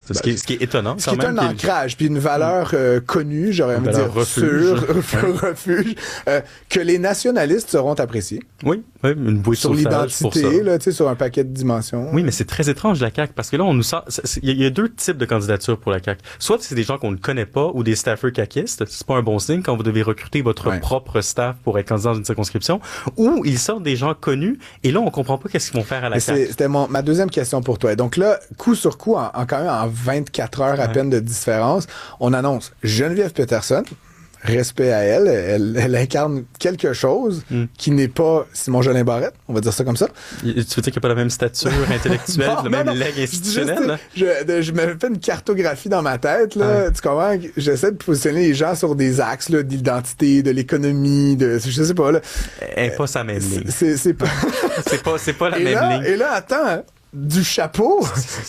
Ce qui est étonnant Ce quand qui est même. un ancrage, puis une valeur connue, j'aurais envie de dire sûre, refuge, que les nationalistes sauront apprécier. Oui, une bouée de sur sauvetage pour ça. l'identité, là, tu sais, sur un paquet de dimensions. Oui, mais c'est très étrange, la CAQ, parce que là, on nous sort... Il y a deux types de candidatures pour la CAQ. Soit c'est des gens qu'on ne connaît pas ou des staffers caquistes. C'est pas un bon signe quand vous devez recruter votre propre staff pour être candidat dans une circonscription. Ou ils sortent des gens connus, et là, on comprend pas qu'est-ce qu'ils vont faire à la CAQ. C'était ma deuxième question pour toi. Donc là, coup sur coup, quand même en 24 heures à peine de différence, on annonce Geneviève Peterson. Respect à elle. Elle incarne quelque chose qui n'est pas Simon Jolin Barrette, on va dire ça comme ça. Tu veux dire qu'il n'y a pas la même stature intellectuelle, le même legs institutionnel? Je m'avais fait une cartographie dans ma tête, là. Tu comprends? J'essaie de positionner les gens sur des axes là, d'identité, de l'économie, je sais pas. Là. Elle n'est pas sa même ligne. C'est pas... c'est pas la même ligne. Et là, attends, du chapeau,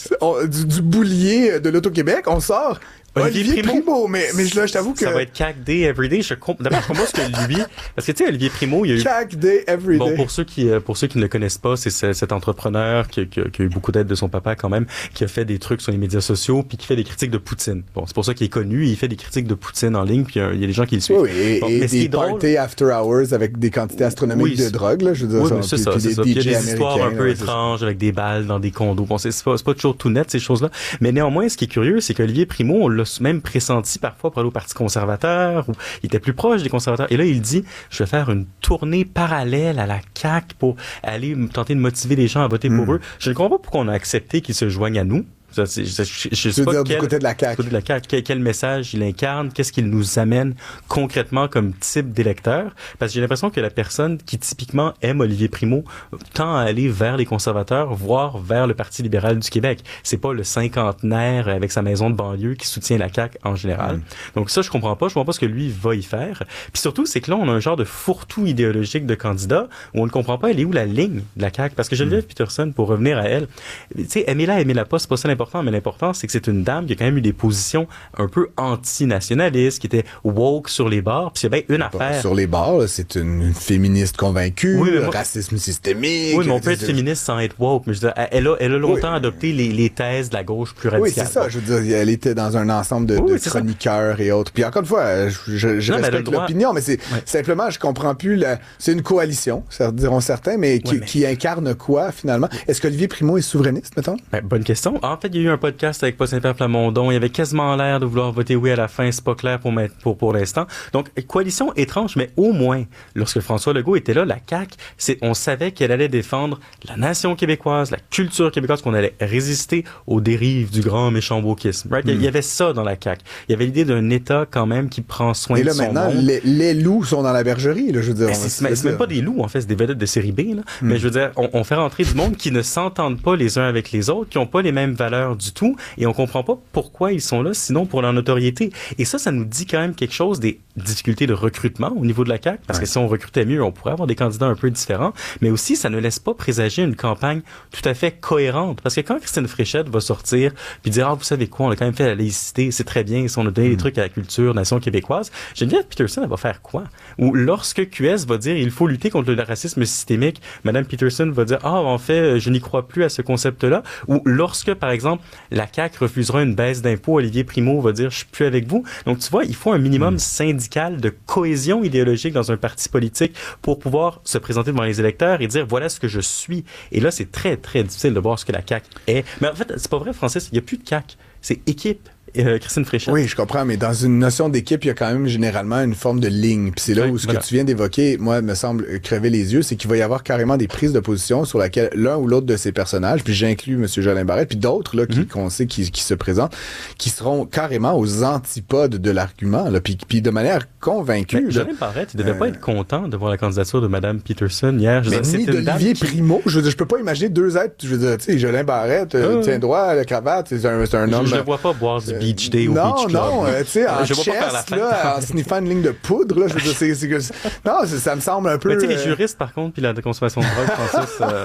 du boulier de l'Auto-Québec, on sort... Olivier Primo, mais là, je t'avoue que... Ça va être CAQ Day Everyday. D'abord, je comprends ce que lui... Parce que, tu sais, Olivier Primo, il y a eu... CAQ Day Everyday. Bon, pour ceux qui ne le connaissent pas, c'est cet entrepreneur qui a eu beaucoup d'aide de son papa quand même, qui a fait des trucs sur les médias sociaux, puis qui fait des critiques de Poutine. Bon, c'est pour ça qu'il est connu. Il fait des critiques de Poutine en ligne, puis il y a des gens qui le suivent. Oui, et des parties after hours avec des quantités astronomiques de drogue, là, je veux dire. Oui, c'est ça. Puis il y a des histoires un peu étranges avec des balles dans des condos. Bon, c'est pas toujours tout net, ces choses-là. Mais néanmoins, ce qui est curieux, c'est qu'Olivier Primo, on l'a même pressenti parfois pour aller au Parti conservateur, où il était plus proche des conservateurs. Et là, il dit, je vais faire une tournée parallèle à la CAQ pour aller tenter de motiver les gens à voter pour eux. Je ne comprends pas pourquoi on a accepté qu'ils se joignent à nous. Je sais pas du côté de la CAQ. Du côté de la CAQ, quel message il incarne, qu'est-ce qu'il nous amène concrètement comme type d'électeur. Parce que j'ai l'impression que la personne qui typiquement aime Olivier Primo tend à aller vers les conservateurs, voire vers le Parti libéral du Québec. C'est pas le cinquantenaire avec sa maison de banlieue qui soutient la CAQ en général. Donc ça, je comprends pas ce que lui va y faire. Puis surtout, c'est que là, on a un genre de fourre-tout idéologique de candidat où on ne comprend pas, elle est où la ligne de la CAQ. Parce que Geneviève Peterson, pour revenir à elle, tu sais, aimez-la pas, c'est pas ça l'important, mais l'important, c'est que c'est une dame qui a quand même eu des positions un peu anti-nationalistes, qui était woke sur les bords, puis c'est bien une affaire. Sur les bords, c'est une féministe convaincue, racisme systémique. Oui, mais on peut être féministe sans être woke, mais je veux dire, elle a longtemps adopté les thèses de la gauche plus radicale. Oui, c'est ça, je veux dire, elle était dans un ensemble de chroniqueurs et autres. Puis encore une fois, je respecte l'opinion, mais c'est simplement, je comprends plus, c'est une coalition, ça diront certains, mais qui incarne quoi, finalement? Est-ce qu'Olivier Primo est souverainiste, mettons? Bonne question. En fait, il y a eu un podcast avec Paul Saint-Pierre Plamondon. Il avait quasiment l'air de vouloir voter oui à la fin. C'est pas clair pour l'instant. Donc, coalition étrange, mais au moins, lorsque François Legault était là, la CAQ, on savait qu'elle allait défendre la nation québécoise, la culture québécoise, qu'on allait résister aux dérives du grand méchant wokisme. Right? Il y avait ça dans la CAQ. Il y avait l'idée d'un État quand même qui prend soin de son monde. Et là, maintenant, les loups sont dans la bergerie, là, je veux dire. C'est même pas des loups, en fait, c'est des vedettes de série B, là. Mais je veux dire, on fait rentrer du monde qui ne s'entendent pas les uns avec les autres, qui n'ont pas les mêmes valeurs du tout, et on comprend pas pourquoi ils sont là, sinon pour leur notoriété. Et ça nous dit quand même quelque chose des difficultés de recrutement au niveau de la CAQ, parce que si on recrutait mieux, on pourrait avoir des candidats un peu différents, mais aussi, ça ne laisse pas présager une campagne tout à fait cohérente, parce que quand Christine Fréchette va sortir puis dire, vous savez quoi, on a quand même fait la laïcité, c'est très bien, si on a donné des trucs à la culture, nation québécoise, Geneviève Peterson, elle va faire quoi? Ou lorsque QS va dire, il faut lutter contre le racisme systémique, Mme Peterson va dire, en fait, je n'y crois plus à ce concept-là, ou lorsque, par exemple, la CAQ refusera une baisse d'impôts, Olivier Primo va dire « je suis plus avec vous ». Donc, tu vois, il faut un minimum syndical de cohésion idéologique dans un parti politique pour pouvoir se présenter devant les électeurs et dire « voilà ce que je suis ». Et là, c'est très, très difficile de voir ce que la CAQ est. Mais en fait, c'est pas vrai, Francis, il n'y a plus de CAQ. C'est équipe. Christine Fréchette. Oui, je comprends, mais dans une notion d'équipe, il y a quand même généralement une forme de ligne. Puis c'est là où ce que tu viens d'évoquer, moi, me semble crever les yeux, c'est qu'il va y avoir carrément des prises de position sur laquelle l'un ou l'autre de ces personnages, puis j'inclus M. Jolin Barrette, puis d'autres là qu'on sait qui se présentent, qui seront carrément aux antipodes de l'argument, là, puis de manière convaincue. Jolin Barrette, il devait pas être content de voir la candidature de Mme Peterson hier. Ni d'Olivier Primo. Je veux dire, je peux pas imaginer deux êtres. Je veux dire, tu sais, Jolin Barrette, tient droit, la cravate, c'est un homme. Je le vois pas boire du Beach Day ou Beach Club. Non, tu sais, en chest, là, en sniffant une ligne de poudre, là, je veux dire, ça me semble un peu... Mais tu sais, les juristes, par contre, puis la consommation de drogue,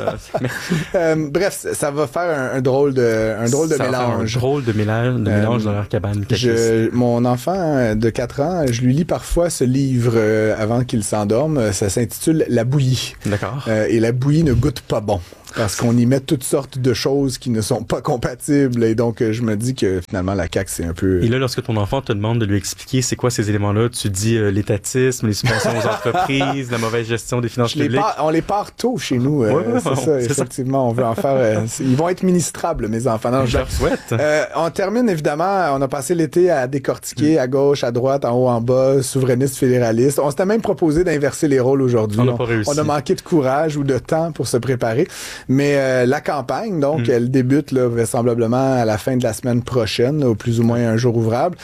Francis... Bref, ça va faire un drôle de mélange. Un drôle de mélange dans leur cabane. Mon enfant de 4 ans, je lui lis parfois ce livre avant qu'il s'endorme. Ça s'intitule « La bouillie ». D'accord. Et la bouillie ne goûte pas bon. parce qu'on y met toutes sortes de choses qui ne sont pas compatibles. Et donc, je me dis que finalement, la CAQ, c'est un peu... Et là, lorsque ton enfant te demande de lui expliquer c'est quoi ces éléments-là, tu dis l'étatisme, les subventions aux entreprises, la mauvaise gestion des finances publiques. On les part tôt chez nous. C'est ça, effectivement. On veut en faire... ils vont être ministrables, mes enfants. Non, je leur souhaite. On termine, évidemment, on a passé l'été à décortiquer à gauche, à droite, en haut, en bas, souverainiste, fédéraliste. On s'était même proposé d'inverser les rôles aujourd'hui. On n'a pas réussi. On a manqué de courage ou de temps pour se préparer. Mais la campagne, donc, elle débute là, vraisemblablement à la fin de la semaine prochaine, au plus ou moins un jour ouvrable.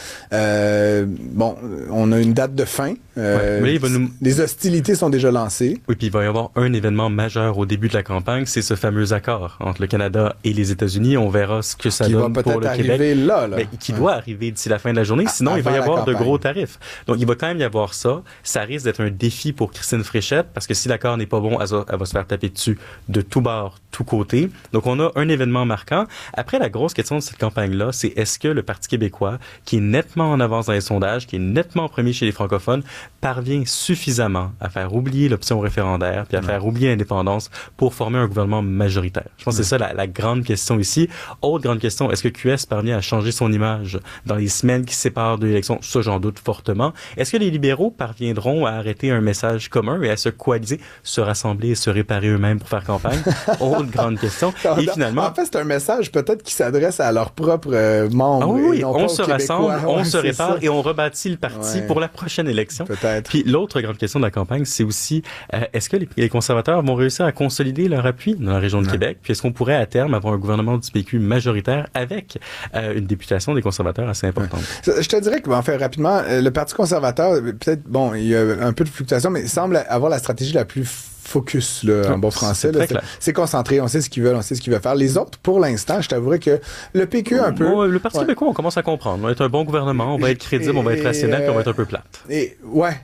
On a une date de fin. Les hostilités sont déjà lancées. Oui, puis il va y avoir un événement majeur au début de la campagne, c'est ce fameux accord entre le Canada et les États-Unis. On verra ce que ça donne pour le Québec. Mais qui doit arriver d'ici la fin de la journée, sinon il va y avoir de gros tarifs. Donc il va quand même y avoir ça. Ça risque d'être un défi pour Christine Fréchette, parce que si l'accord n'est pas bon, elle va se faire taper dessus de tous bords, tous côtés. Donc on a un événement marquant. Après, la grosse question de cette campagne-là, c'est est-ce que le Parti québécois, qui est nettement en avance dans les sondages, qui est nettement premier chez les francophones, parvient suffisamment à faire oublier l'option référendaire puis à faire oublier l'indépendance pour former un gouvernement majoritaire? Je pense que c'est ça la grande question ici. Autre grande question, est-ce que QS parvient à changer son image dans les semaines qui séparent de l'élection? Ça, j'en doute fortement. Est-ce que les libéraux parviendront à arrêter un message commun et à se coaliser, se rassembler et se réparer eux-mêmes pour faire campagne? Autre grande question. Et finalement... En fait, c'est un message peut-être qui s'adresse à leurs propres membres. Oui, on se rassemble, on se répare et on rebâtit le parti pour la prochaine élection. Peut-être. Puis l'autre grande question de la campagne, c'est aussi est-ce que les conservateurs vont réussir à consolider leur appui dans la région de Québec? Puis est-ce qu'on pourrait à terme avoir un gouvernement du PQ majoritaire avec une députation des conservateurs assez importante? Je te dirais que, rapidement, le Parti conservateur, peut-être, il y a un peu de fluctuation, mais il semble avoir la stratégie la plus focus, là, en bon français. C'est concentré, on sait ce qu'ils veulent, on sait ce qu'ils veulent faire. Les autres, pour l'instant, je t'avouerais que le PQ un peu... le Parti québécois, on commence à comprendre. On va être un bon gouvernement, on va être crédible, on va être rationnel, puis on va être un peu plate. Et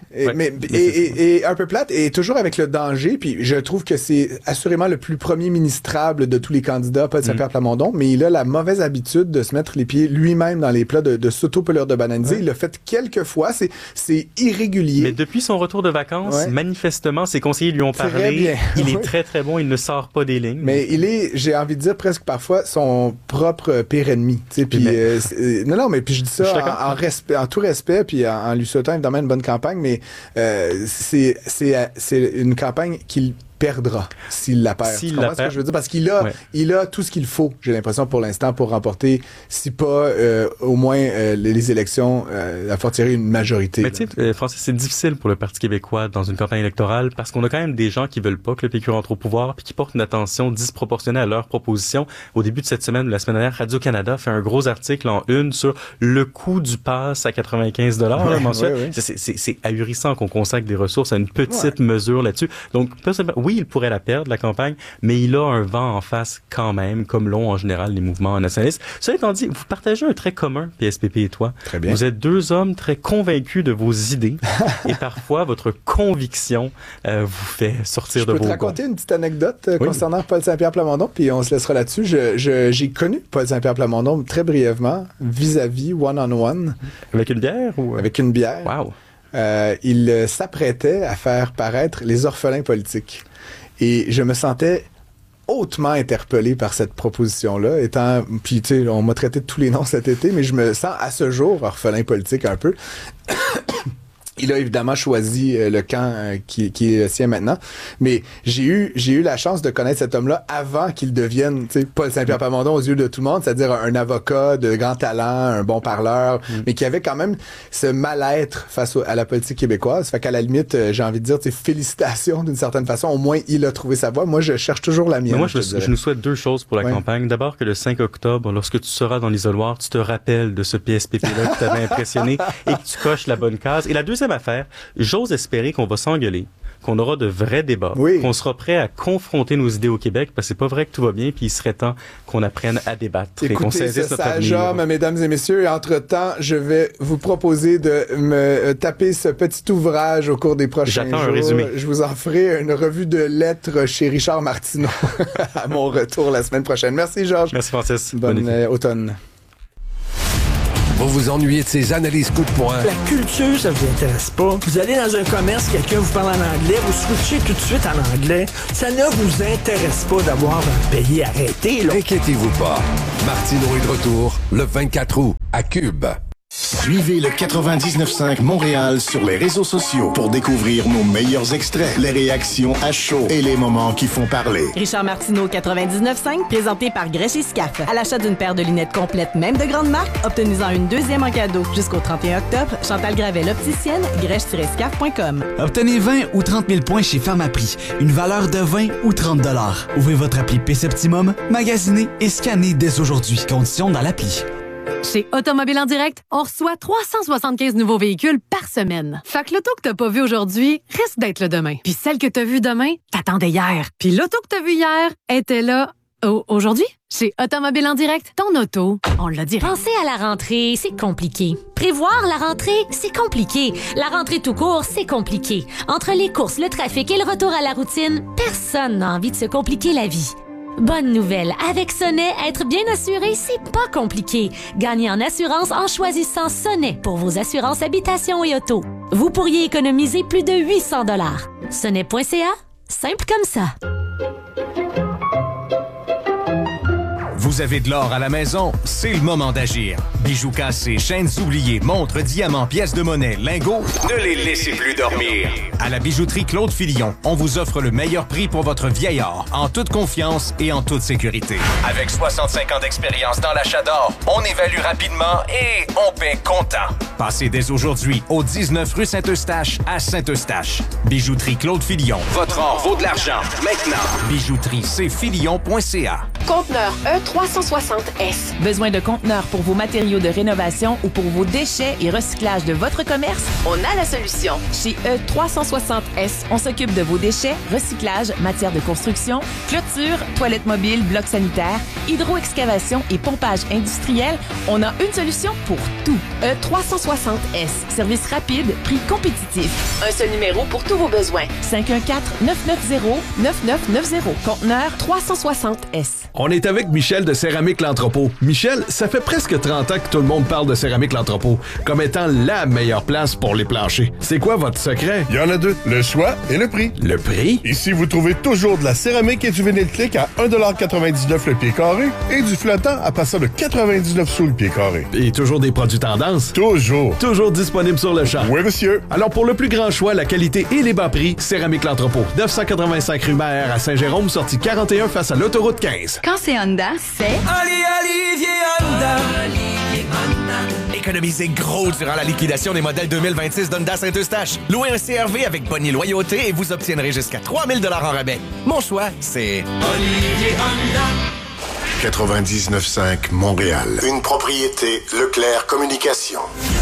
un peu plate, et toujours avec le danger, puis je trouve que c'est assurément le plus premier ministrable de tous les candidats, Paul Saint-Pierre Plamondon, mais il a la mauvaise habitude de se mettre les pieds lui-même dans les plats, de s'auto-pelure de bananiser. Il l'a fait quelques fois, c'est irrégulier. Mais depuis son retour de vacances, manifestement, ses conseillers lui ont parlé. Il est très, très bon. Il ne sort pas des lignes. Mais il est, j'ai envie de dire, presque parfois son propre pire ennemi. Puis, mais puis je dis ça en tout respect, puis en lui souhaitant évidemment une bonne campagne, mais c'est une campagne qu'il perdra s'il la perd. Tu comprends ce que je veux dire? Parce qu'il a tout ce qu'il faut, j'ai l'impression, pour l'instant, pour remporter, si pas au moins les élections, à faire tirer une majorité. Mais tu sais, Francis, c'est difficile pour le Parti québécois dans une campagne électorale parce qu'on a quand même des gens qui veulent pas que le PQ rentre au pouvoir puis qui portent une attention disproportionnée à leurs propositions. Au début de cette semaine ou la semaine dernière, Radio-Canada fait un gros article en une sur le coût du pass à 95 $ mensuel. C'est ahurissant qu'on consacre des ressources à une petite mesure là-dessus. Donc, oui, il pourrait la perdre, la campagne, mais il a un vent en face quand même, comme l'ont en général les mouvements nationalistes. Cela étant dit, vous partagez un trait commun, PSPP et toi. Très bien. Vous êtes deux hommes très convaincus de vos idées et parfois votre conviction vous fait sortir de vos gonds. Je peux te raconter une petite anecdote concernant Paul Saint-Pierre Plamondon, puis on se laissera là-dessus. J'ai connu Paul Saint-Pierre Plamondon très brièvement, vis-à-vis, one-on-one. Avec une bière? Avec une bière. Wow. Il s'apprêtait à faire paraître Les Orphelins politiques. Et je me sentais hautement interpellé par cette proposition-là, puis tu sais, on m'a traité de tous les noms cet été, mais je me sens à ce jour orphelin politique un peu. Il a évidemment choisi le camp qui est le sien maintenant, mais j'ai eu la chance de connaître cet homme-là avant qu'il devienne, tu sais, Paul Saint-Pierre Plamondon aux yeux de tout le monde, c'est-à-dire un avocat de grand talent, un bon parleur, mais qui avait quand même ce mal-être face à la politique québécoise. Fait qu'à la limite, j'ai envie de dire, tu sais, félicitations d'une certaine façon. Au moins, il a trouvé sa voie. Moi, je cherche toujours la mienne. Mais moi, je nous souhaite deux choses pour la campagne. D'abord, que le 5 octobre, lorsque tu seras dans l'isoloir, tu te rappelles de ce PSPP-là qui t'avait impressionné et que tu coches la bonne case. Et la deuxième affaire, j'ose espérer qu'on va s'engueuler, qu'on aura de vrais débats, qu'on sera prêt à confronter nos idées au Québec, parce que c'est pas vrai que tout va bien, puis il serait temps qu'on apprenne à débattre et qu'on saisisse notre avenir. Mesdames et messieurs, et entre-temps, je vais vous proposer de me taper ce petit ouvrage au cours des prochains jours. J'attends un résumé. Je vous en ferai une revue de lettres chez Richard Martineau à mon retour la semaine prochaine. Merci, Georges. Merci, Francis. Bonne automne. Vous vous ennuyez de ces analyses coup de poing? La culture, ça vous intéresse pas? Vous allez dans un commerce, quelqu'un vous parle en anglais, vous switchez tout de suite en anglais. Ça ne vous intéresse pas d'avoir un pays arrêté, là. Inquiétez-vous pas. Martineau est de retour le 24 août à Cube. Suivez le 99.5 Montréal sur les réseaux sociaux pour découvrir nos meilleurs extraits, les réactions à chaud et les moments qui font parler. Richard Martineau, 99.5, présenté par Grèche et Scarf. À l'achat d'une paire de lunettes complètes, même de grande marque, obtenez-en une deuxième en cadeau. Jusqu'au 31 octobre, Chantal Gravel, opticienne, grèche-scarf.com. Obtenez 20 ou 30 000 points chez Pharmaprix. Une valeur de 20 ou 30 $. Ouvrez votre appli P-Septimum, magasinez et scannez dès aujourd'hui. Conditions dans l'appli. Chez Automobile en direct, on reçoit 375 nouveaux véhicules par semaine. Fait que l'auto que t'as pas vue aujourd'hui risque d'être le demain. Puis celle que t'as vue demain, t'attendais hier. Puis l'auto que t'as vue hier était là aujourd'hui. Chez Automobile en direct, ton auto, on l'a dit. Penser à la rentrée, c'est compliqué. Prévoir la rentrée, c'est compliqué. La rentrée tout court, c'est compliqué. Entre les courses, le trafic et le retour à la routine, personne n'a envie de se compliquer la vie. Bonne nouvelle, avec Sonnet, être bien assuré, c'est pas compliqué. Gagnez en assurance en choisissant Sonnet pour vos assurances habitation et auto. Vous pourriez économiser plus de 800 $. Sonnet.ca, simple comme ça. Vous avez de l'or à la maison? C'est le moment d'agir. Bijoux cassés, chaînes oubliées, montres, diamants, pièces de monnaie, lingots, ne les laissez plus dormir. À la bijouterie Claude Fillon, on vous offre le meilleur prix pour votre vieil or, en toute confiance et en toute sécurité. Avec 65 ans d'expérience dans l'achat d'or, on évalue rapidement et on paie comptant. Passez dès aujourd'hui au 19 rue Saint-Eustache à Saint-Eustache. Bijouterie Claude Fillon. Votre or vaut de l'argent. Maintenant. Bijouterie cfillon.ca. Conteneur E360S. Besoin de conteneurs pour vos matériaux de rénovation ou pour vos déchets et recyclage de votre commerce? On a la solution. Chez E360S, on s'occupe de vos déchets, recyclage, matières de construction, clôture, toilettes mobiles, blocs sanitaires, hydro-excavation et pompage industriel. On a une solution pour tout. E360S. Service rapide, prix compétitif. Un seul numéro pour tous vos besoins. 514-990-9990. Conteneur 360S. On est avec Michel de Céramique L'Entrepôt. Michel, ça fait presque 30 ans que tout le monde parle de Céramique L'Entrepôt comme étant la meilleure place pour les planchers. C'est quoi votre secret? Il y en a deux, le choix et le prix. Le prix? Ici, vous trouvez toujours de la céramique et du vinyle click à 1,99 $ le pied carré et du flottant à partir de 99 sous le pied carré. Et toujours des produits tendance? Toujours. Toujours disponible sur le champ? Oui, monsieur. Alors, pour le plus grand choix, la qualité et les bas prix, Céramique L'Entrepôt. 985 rue Maher à Saint-Jérôme, sortie 41 face à l'autoroute 15. Quand c'est Honda, c'est... Olivier Honda. Économisez gros durant la liquidation des modèles 2026 d'Honda Saint-Eustache. Louez un CR-V avec bonnier loyauté et vous obtiendrez jusqu'à 3 000 $ en rabais. Mon choix, c'est... Olivier Honda. 99.5 Montréal. Une propriété Leclerc Communication.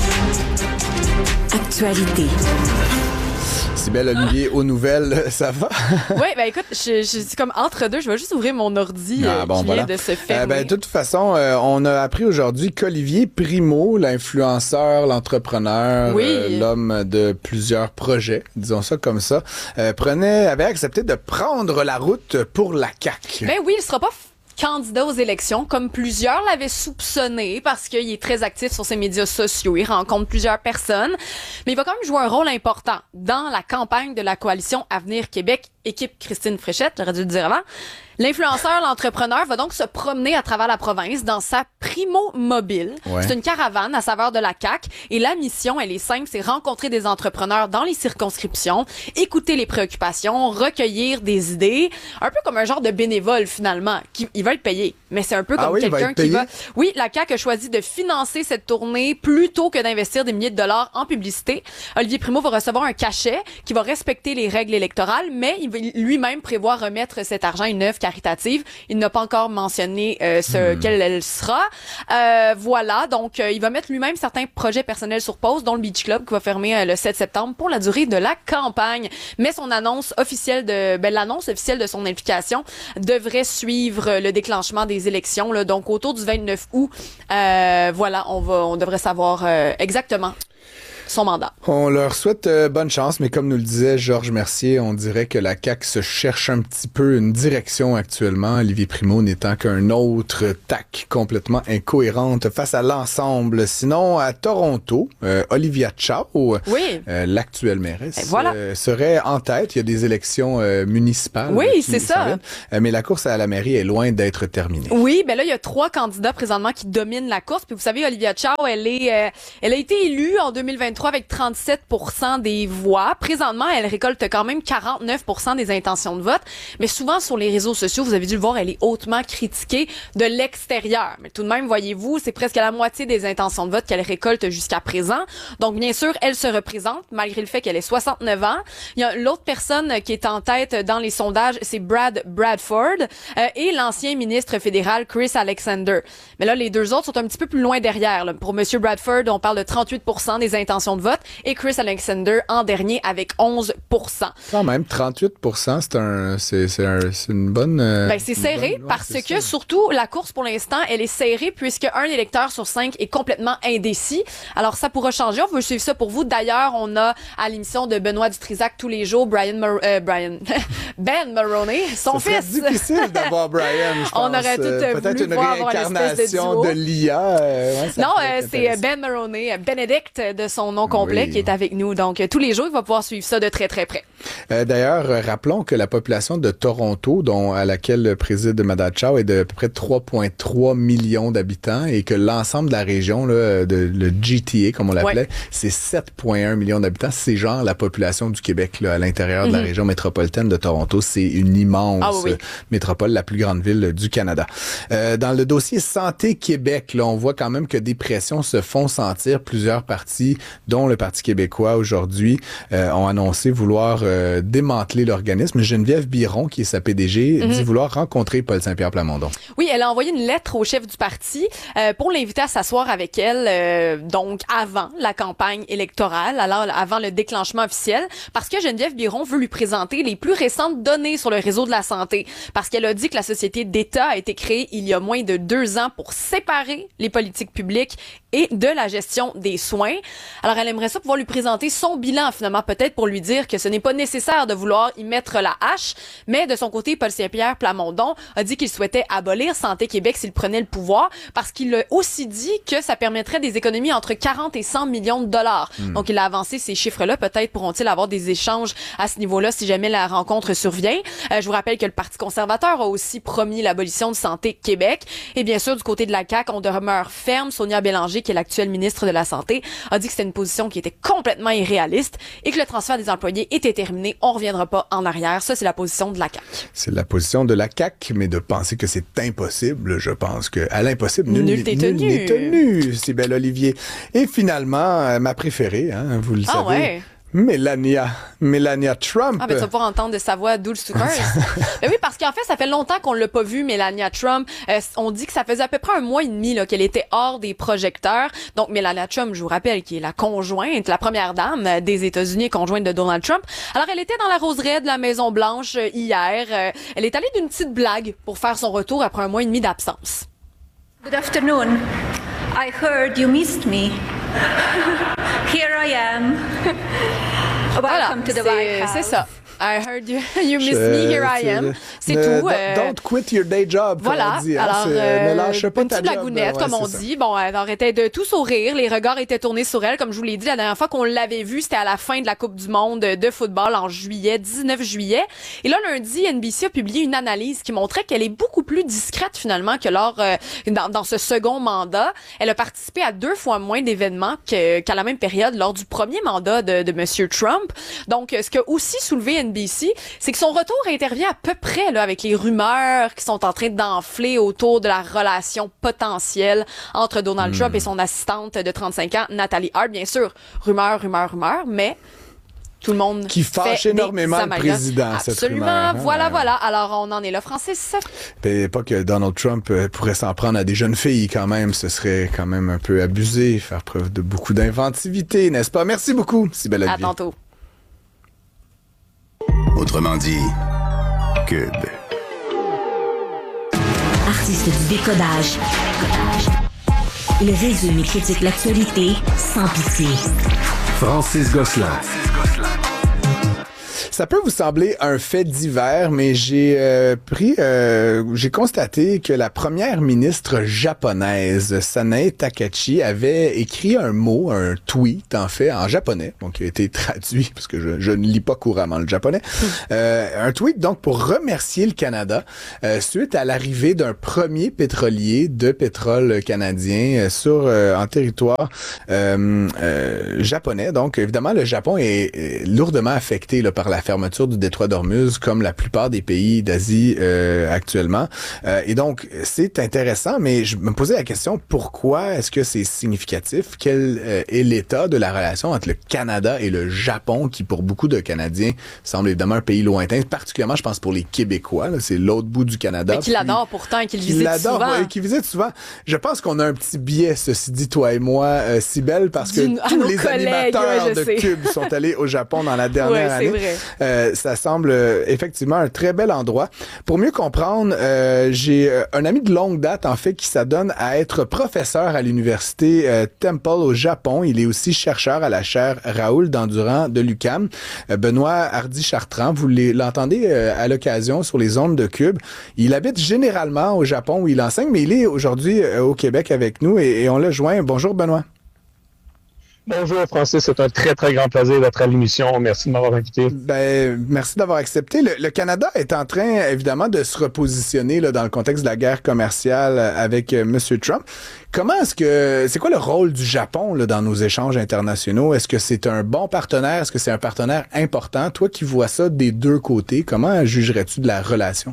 Actualité. Cybèle Olivier aux nouvelles, ça va? Oui, ben écoute, je suis comme entre deux, je vais juste ouvrir mon ordi qui vient de se fermer. De toute façon, on a appris aujourd'hui qu'Olivier Primo, l'influenceur, l'entrepreneur, l'homme de plusieurs projets, disons ça comme ça, avait accepté de prendre la route pour la CAQ. Ben oui, il sera pas candidat aux élections, comme plusieurs l'avaient soupçonné, parce qu'il est très actif sur ses médias sociaux, il rencontre plusieurs personnes, mais il va quand même jouer un rôle important dans la campagne de la coalition Avenir Québec, équipe Christine Fréchette, j'aurais dû le dire avant. L'influenceur, l'entrepreneur va donc se promener à travers la province dans sa Primo Mobile. Ouais. C'est une caravane à saveur de la CAQ et la mission, elle est simple, c'est rencontrer des entrepreneurs dans les circonscriptions, écouter les préoccupations, recueillir des idées, un peu comme un genre de bénévole finalement. Il va être payé, mais c'est un peu comme quelqu'un qui va... Oui, la CAQ a choisi de financer cette tournée plutôt que d'investir des milliers de dollars en publicité. Olivier Primo va recevoir un cachet qui va respecter les règles électorales, mais il va lui-même prévoir remettre cet argent à une œuvre caritative. Il n'a pas encore mentionné quelle elle sera. Voilà, donc il va mettre lui-même certains projets personnels sur pause, dont le Beach Club qui va fermer le 7 septembre pour la durée de la campagne. Mais son annonce officielle l'annonce officielle de son implication devrait suivre le déclenchement des élections, là, donc autour du 29 août. Voilà, on devrait savoir exactement. son mandat. On leur souhaite bonne chance, mais comme nous le disait Georges Mercier, on dirait que la CAQ se cherche un petit peu une direction actuellement, Olivier Primo n'étant qu'un autre tac complètement incohérente face à l'ensemble. Sinon, à Toronto, Olivia Chow, l'actuelle mairesse, serait en tête. Il y a des élections municipales. Oui, c'est ça. Mais la course à la mairie est loin d'être terminée. Oui, ben là, il y a 3 candidats présentement qui dominent la course. Puis vous savez, Olivia Chow, elle a été élue en 2023 avec 37% des voix. Présentement, elle récolte quand même 49% des intentions de vote. Mais souvent, sur les réseaux sociaux, vous avez dû le voir, elle est hautement critiquée de l'extérieur. Mais tout de même, voyez-vous, c'est presque la moitié des intentions de vote qu'elle récolte jusqu'à présent. Donc, bien sûr, elle se représente, malgré le fait qu'elle ait 69 ans. Il y a l'autre personne qui est en tête dans les sondages, c'est Brad Bradford et l'ancien ministre fédéral Chris Alexander. Mais là, les deux autres sont un petit peu plus loin derrière. Là. Pour M. Bradford, on parle de 38% des intentions de vote et Chris Alexander en dernier avec 11%. Quand même, 38%, c'est une bonne... c'est serré parce que surtout, la course pour l'instant, elle est serrée puisque un électeur sur 5 est complètement indécis. Alors, ça pourra changer. On veut suivre ça pour vous. D'ailleurs, on a à l'émission de Benoît Dutrisac tous les jours, Ben Mulroney, son fils. C'est difficile d'avoir Brian, je pense. On aurait tout peut-être une réincarnation de l'IA. Non, c'est Ben Mulroney, Benedict de son nom complet, qui est avec nous. Donc, tous les jours, il va pouvoir suivre ça de très, très près. D'ailleurs, rappelons que la population de Toronto, à laquelle préside Mme Chow, est de à peu près 3,3 millions d'habitants et que l'ensemble de la région, là, le GTA, comme on l'appelait, c'est 7,1 millions d'habitants. C'est genre la population du Québec là, à l'intérieur de la région métropolitaine de Toronto. C'est une immense métropole, la plus grande ville du Canada. Dans le dossier Santé Québec, là, on voit quand même que des pressions se font sentir. Plusieurs partis, dont le Parti québécois aujourd'hui, ont annoncé vouloir démanteler l'organisme. Geneviève Biron, qui est sa PDG, dit vouloir rencontrer Paul Saint-Pierre Plamondon. Oui, elle a envoyé une lettre au chef du parti pour l'inviter à s'asseoir avec elle, donc avant la campagne électorale, alors avant le déclenchement officiel, parce que Geneviève Biron veut lui présenter les plus récentes données sur le réseau de la santé, parce qu'elle a dit que la société d'État a été créée il y a moins de 2 ans pour séparer les politiques publiques et de la gestion des soins. Alors, elle aimerait ça pouvoir lui présenter son bilan, finalement, peut-être pour lui dire que ce n'est pas nécessaire de vouloir y mettre la hache, mais de son côté, Paul Saint-Pierre Plamondon a dit qu'il souhaitait abolir Santé Québec s'il prenait le pouvoir, parce qu'il a aussi dit que ça permettrait des économies entre 40 et 100 millions de dollars. Donc, il a avancé ces chiffres-là. Peut-être pourront-ils avoir des échanges à ce niveau-là si jamais la rencontre survient. Je vous rappelle que le Parti conservateur a aussi promis l'abolition de Santé Québec. Et bien sûr, du côté de la CAQ, on demeure ferme. Sonia Bélanger, qui est l'actuelle ministre de la Santé, a dit que c'était une position qui était complètement irréaliste et que le transfert des employés était terminé. On reviendra pas en arrière. Ça, c'est la position de la CAQ. C'est la position de la CAQ, mais de penser que c'est impossible, je pense que à l'impossible, nul n'est tenu. C'est belle Olivier. Et finalement, ma préférée, vous le savez. Ouais. Melania Trump. Ah, ben, tu vas pouvoir entendre de sa voix douce super. Ben oui, parce qu'en fait, ça fait longtemps qu'on l'a pas vu, Melania Trump. On dit que ça faisait à peu près 1 mois et demi là, qu'elle était hors des projecteurs. Donc, Melania Trump, je vous rappelle, qui est la conjointe, la première dame des États-Unis, conjointe de Donald Trump. Alors, elle était dans la roseraie de la Maison-Blanche hier. Elle est allée d'une petite blague pour faire son retour après 1 mois et demi d'absence. Good afternoon. I heard you missed me. Here I am. Welcome to the White House. C'est ça. I heard you miss me, here I am. C'est tout. Don't quit your day job. Voilà. Dit, alors, ne lâche pas une ta petite job. blagounette, comme on dit. Bon, elle arrêtait de tout sourire. Les regards étaient tournés sur elle. Comme je vous l'ai dit, la dernière fois qu'on l'avait vue, c'était à la fin de la Coupe du monde de football en 19 juillet. Et là, lundi, NBC a publié une analyse qui montrait qu'elle est beaucoup plus discrète, finalement, que lors, dans ce second mandat. Elle a participé à 2 fois moins d'événements qu'à la même période lors du premier mandat de M. Trump. Donc, ce qu'a aussi soulevé NBC, c'est que son retour intervient à peu près là, avec les rumeurs qui sont en train d'enfler autour de la relation potentielle entre Donald Trump et son assistante de 35 ans, Natalie Hart. Bien sûr, rumeur, mais tout le monde qui fâche énormément le président. Absolument. Cette rumeur, voilà. Alors, on en est là, Francis. Pas que Donald Trump pourrait s'en prendre à des jeunes filles quand même. Ce serait quand même un peu abusé, faire preuve de beaucoup d'inventivité, n'est-ce pas? Merci beaucoup, Cybèle Olivier. À tantôt. Autrement dit, Cube. Artiste du décodage. Il résume et critique l'actualité sans pitié. Francis Gosselin. Ça peut vous sembler un fait divers, mais j'ai constaté que la première ministre japonaise, Sanae Takaichi, avait écrit un mot, un tweet en fait, en japonais, donc qui a été traduit, parce que je ne lis pas couramment le japonais, un tweet donc pour remercier le Canada suite à l'arrivée d'un premier pétrolier de pétrole canadien en territoire japonais. Donc évidemment, le Japon est lourdement affecté là, par la fermeture du détroit d'Ormuz, comme la plupart des pays d'Asie actuellement. Et donc, c'est intéressant, mais je me posais la question, pourquoi est-ce que c'est significatif? Quel est l'état de la relation entre le Canada et le Japon, qui pour beaucoup de Canadiens semble évidemment un pays lointain, particulièrement, je pense, pour les Québécois. Là, c'est l'autre bout du Canada. Mais qui l'adorent pourtant et qui le visitent souvent. Oui, qui visitent souvent. Je pense qu'on a un petit biais, ceci dit, toi et moi, Cybèle, parce que tous les animateurs de Cube sont allés au Japon dans la dernière année. Vrai. Ça semble effectivement un très bel endroit. Pour mieux comprendre, j'ai un ami de longue date, en fait, qui s'adonne à être professeur à l'université Temple au Japon. Il est aussi chercheur à la chaire Raoul Dandurand de l'UQAM. Benoît Hardy-Chartrand, vous l'entendez à l'occasion sur les ondes de Cube. Il habite généralement au Japon où il enseigne, mais il est aujourd'hui au Québec avec nous et on l'a joint. Bonjour Benoît. Bonjour Francis, c'est un très très grand plaisir d'être à l'émission. Merci de m'avoir invité. Merci d'avoir accepté. Le Canada est en train évidemment de se repositionner là, dans le contexte de la guerre commerciale avec M. Trump. C'est quoi le rôle du Japon là, dans nos échanges internationaux? Est-ce que c'est un bon partenaire? Est-ce que c'est un partenaire important? Toi qui vois ça des deux côtés, comment jugerais-tu de la relation?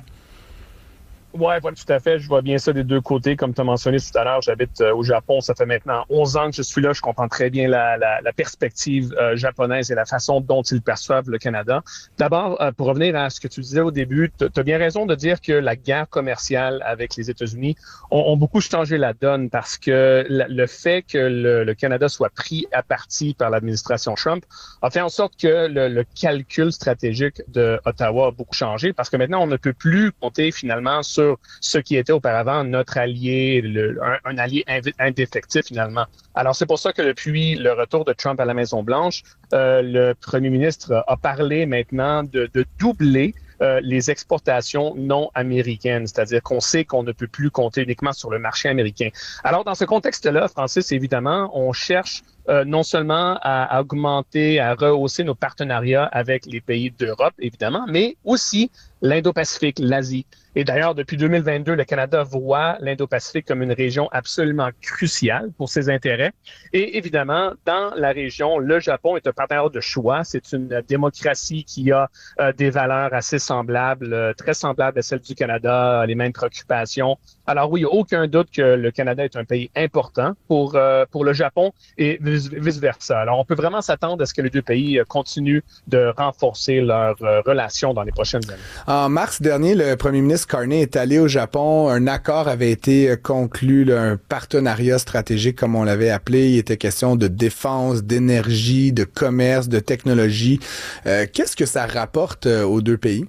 Oui, voilà, tout à fait. Je vois bien ça des deux côtés. Comme tu as mentionné tout à l'heure, j'habite au Japon. Ça fait maintenant 11 ans que je suis là. Je comprends très bien la perspective japonaise et la façon dont ils perçoivent le Canada. D'abord, pour revenir à ce que tu disais au début, tu as bien raison de dire que la guerre commerciale avec les États-Unis ont beaucoup changé la donne parce que le fait que le Canada soit pris à partie par l'administration Trump a fait en sorte que le calcul stratégique de Ottawa a beaucoup changé parce que maintenant, on ne peut plus compter finalement sur ce qui était auparavant notre allié, un allié indéfectible finalement. Alors c'est pour ça que depuis le retour de Trump à la Maison-Blanche, le premier ministre a parlé maintenant de doubler les exportations non américaines, c'est-à-dire qu'on sait qu'on ne peut plus compter uniquement sur le marché américain. Alors dans ce contexte-là, Francis, évidemment, on cherche non seulement à augmenter, à rehausser nos partenariats avec les pays d'Europe, évidemment, mais aussi l'Indo-Pacifique, l'Asie. Et d'ailleurs, depuis 2022, le Canada voit l'Indo-Pacifique comme une région absolument cruciale pour ses intérêts. Et évidemment, dans la région, le Japon est un partenaire de choix. C'est une démocratie qui a des valeurs assez semblables, très semblables à celles du Canada, les mêmes préoccupations. Alors oui, il n'y a aucun doute que le Canada est un pays important pour le Japon et vice-versa. Alors, on peut vraiment s'attendre à ce que les deux pays continuent de renforcer leurs relations dans les prochaines années. En mars dernier, le premier ministre Carney est allé au Japon. Un accord avait été conclu, là, un partenariat stratégique, comme on l'avait appelé. Il était question de défense, d'énergie, de commerce, de technologie. Qu'est-ce que ça rapporte aux deux pays?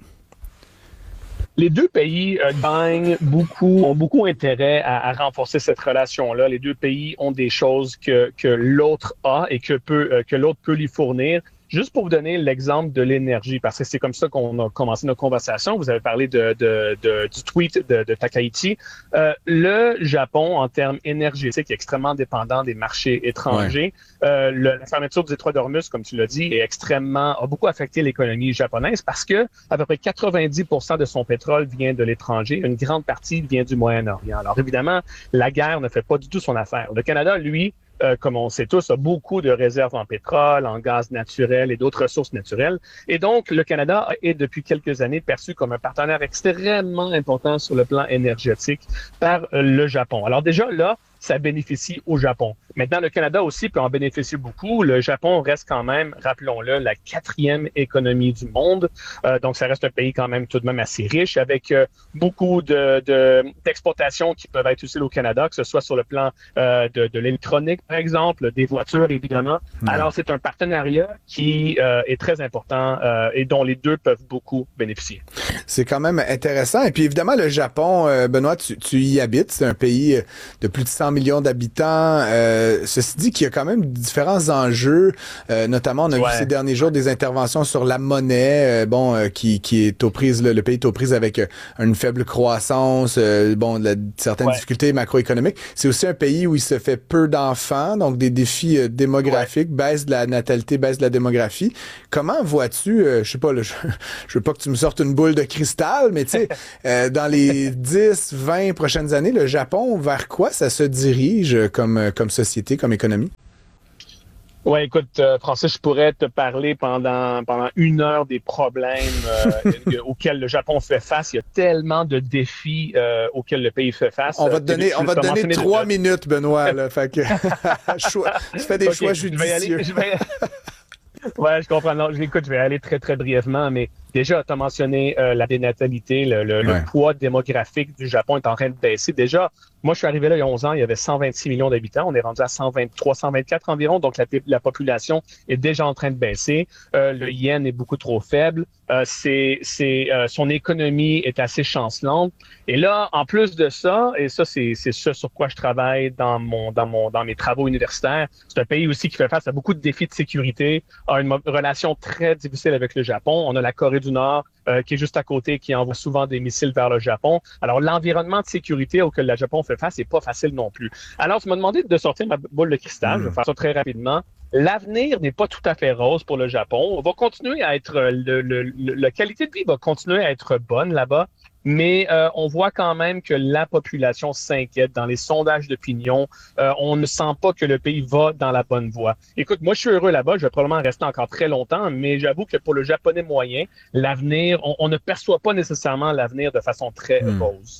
Les deux pays gagnent beaucoup, ont beaucoup intérêt à renforcer cette relation-là. Les deux pays ont des choses que l'autre a et que l'autre peut lui fournir. Juste pour vous donner l'exemple de l'énergie, parce que c'est comme ça qu'on a commencé notre conversation. Vous avez parlé du tweet de Takaichi. Le Japon, en termes énergétiques, est extrêmement dépendant des marchés étrangers. Ouais. La fermeture du détroit d'Ormuz, comme tu l'as dit, a beaucoup affecté l'économie japonaise parce que à peu près 90% de son pétrole vient de l'étranger. Une grande partie vient du Moyen-Orient. Alors évidemment, la guerre ne fait pas du tout son affaire. Le Canada, lui, comme on sait tous, a beaucoup de réserves en pétrole, en gaz naturel et d'autres ressources naturelles. Et donc, le Canada est depuis quelques années perçu comme un partenaire extrêmement important sur le plan énergétique par le Japon. Alors déjà, là, ça bénéficie au Japon. Maintenant, le Canada aussi peut en bénéficier beaucoup. Le Japon reste quand même, rappelons-le, la 4e économie du monde. Donc, ça reste un pays quand même tout de même assez riche avec beaucoup d'exportations qui peuvent être utiles au Canada, que ce soit sur le plan de l'électronique, par exemple, des voitures, évidemment. Alors, c'est un partenariat qui est très important et dont les deux peuvent beaucoup bénéficier. C'est quand même intéressant. Et puis, évidemment, le Japon, Benoît, tu y habites. C'est un pays de plus de 100 millions d'habitants. Ceci dit qu'il y a quand même différents enjeux. Notamment, on a vu ces derniers jours des interventions sur la monnaie, qui est aux prises, le pays est aux prises avec une faible croissance, certaines difficultés macroéconomiques. C'est aussi un pays où il se fait peu d'enfants, donc des défis démographiques, baisse de la natalité, baisse de la démographie. Comment vois-tu, je sais pas, je veux pas que tu me sortes une boule de cristal, mais tu sais, dans les 10, 20 prochaines années, le Japon, vers quoi ça se dirige comme société, comme économie? Ouais, écoute, Francis, je pourrais te parler pendant 1 heure des problèmes auxquels le Japon fait face. Il y a tellement de défis auxquels le pays fait face. On va te donner 3 minutes, Benoît. Là, fait que tu fais des choix judicieux. Ouais, je comprends. Non, écoute, je vais aller très, très brièvement, mais déjà, tu as mentionné la dénatalité, le poids démographique du Japon est en train de baisser. Déjà, moi, je suis arrivé là il y a 11 ans, il y avait 126 millions d'habitants. On est rendu à 123, 124 environ, donc la population est déjà en train de baisser. Le yen est beaucoup trop faible. Son économie est assez chancelante. Et là, en plus de ça, et ça, c'est ce sur quoi je travaille dans mes travaux universitaires, c'est un pays aussi qui fait face à beaucoup de défis de sécurité, a une relation très difficile avec le Japon. On a la Corée du Nord, qui est juste à côté, qui envoie souvent des missiles vers le Japon. Alors, l'environnement de sécurité auquel le Japon fait face n'est pas facile non plus. Alors, tu m'as demandé de sortir ma boule de cristal. Je vais faire ça très rapidement. L'avenir n'est pas tout à fait rose pour le Japon. On va continuer à être... la qualité de vie va continuer à être bonne là-bas. Mais on voit quand même que la population s'inquiète. Dans les sondages d'opinion, on ne sent pas que le pays va dans la bonne voie. Écoute, moi, je suis heureux là-bas. Je vais probablement rester encore très longtemps, mais j'avoue que pour le Japonais moyen, l'avenir, on ne perçoit pas nécessairement l'avenir de façon très rose.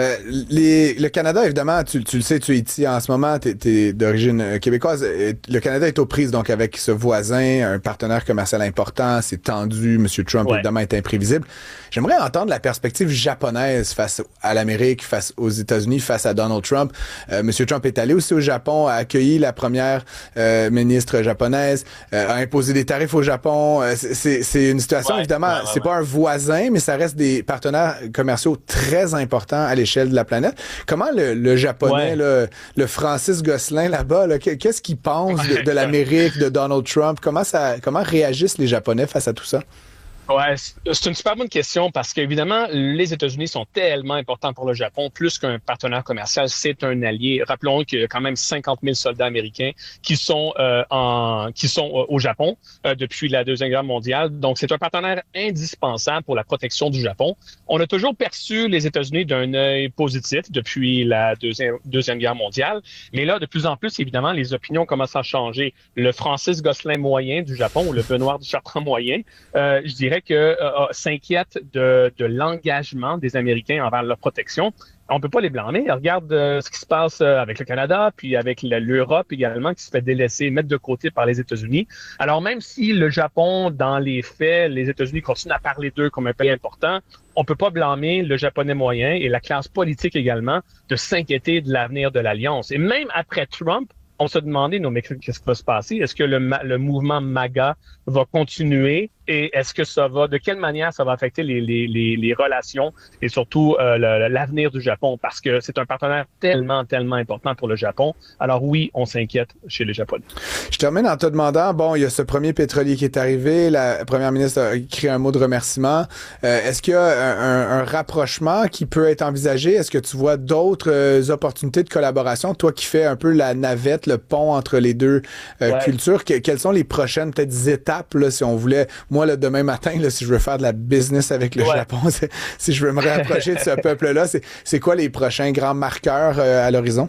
Le Canada, évidemment, tu le sais, tu es ici en ce moment, tu es d'origine québécoise. Le Canada est aux prises, donc, avec ce voisin, un partenaire commercial important, c'est tendu. M. Trump, évidemment, est imprévisible. J'aimerais entendre la perspective japonaise face à l'Amérique, face aux États-Unis, face à Donald Trump. M. Trump est allé aussi au Japon, a accueilli la première ministre japonaise, a imposé des tarifs au Japon. C'est une situation, évidemment, c'est pas un voisin, mais ça reste des partenaires commerciaux très importants à l'échelle de la planète. Comment le Japonais, le Francis Gosselin là-bas, qu'est-ce qu'il pense de l'Amérique, de Donald Trump? Comment réagissent les Japonais face à tout ça? Ouais, c'est une super bonne question parce qu'évidemment, les États-Unis sont tellement importants pour le Japon, plus qu'un partenaire commercial, c'est un allié. Rappelons qu'il y a quand même 50 000 soldats américains qui sont au Japon depuis la Deuxième Guerre mondiale. Donc, c'est un partenaire indispensable pour la protection du Japon. On a toujours perçu les États-Unis d'un œil positif depuis la Deuxième Guerre mondiale. Mais là, de plus en plus, évidemment, les opinions commencent à changer. Le Francis Gosselin moyen du Japon ou le Benoît Duchartrand moyen, je dirais que s'inquiètent de l'engagement des Américains envers leur protection. On peut pas les blâmer. Regarde ce qui se passe avec le Canada, puis avec l'Europe également, qui se fait délaisser, mettre de côté par les États-Unis. Alors même si le Japon, dans les faits, les États-Unis continuent à parler d'eux comme un pays important, on peut pas blâmer le Japonais moyen et la classe politique également de s'inquiéter de l'avenir de l'Alliance. Et même après Trump, on se demandait, mais qu'est-ce qui va se passer? Est-ce que le mouvement MAGA va continuer? Et est-ce que de quelle manière ça va affecter les relations et surtout l'avenir du Japon? Parce que c'est un partenaire tellement, tellement important pour le Japon. Alors oui, on s'inquiète chez les Japonais. Je termine en te demandant, il y a ce premier pétrolier qui est arrivé, la première ministre a écrit un mot de remerciement. Est-ce qu'il y a un rapprochement qui peut être envisagé? Est-ce que tu vois d'autres opportunités de collaboration? Toi qui fais un peu la navette, le pont entre les deux cultures, quelles sont les prochaines peut-être étapes, là, si on voulait... Moi, là, demain matin, là, si je veux faire de la business avec le Japon, si je veux me rapprocher de ce peuple-là, c'est quoi les prochains grands marqueurs à l'horizon?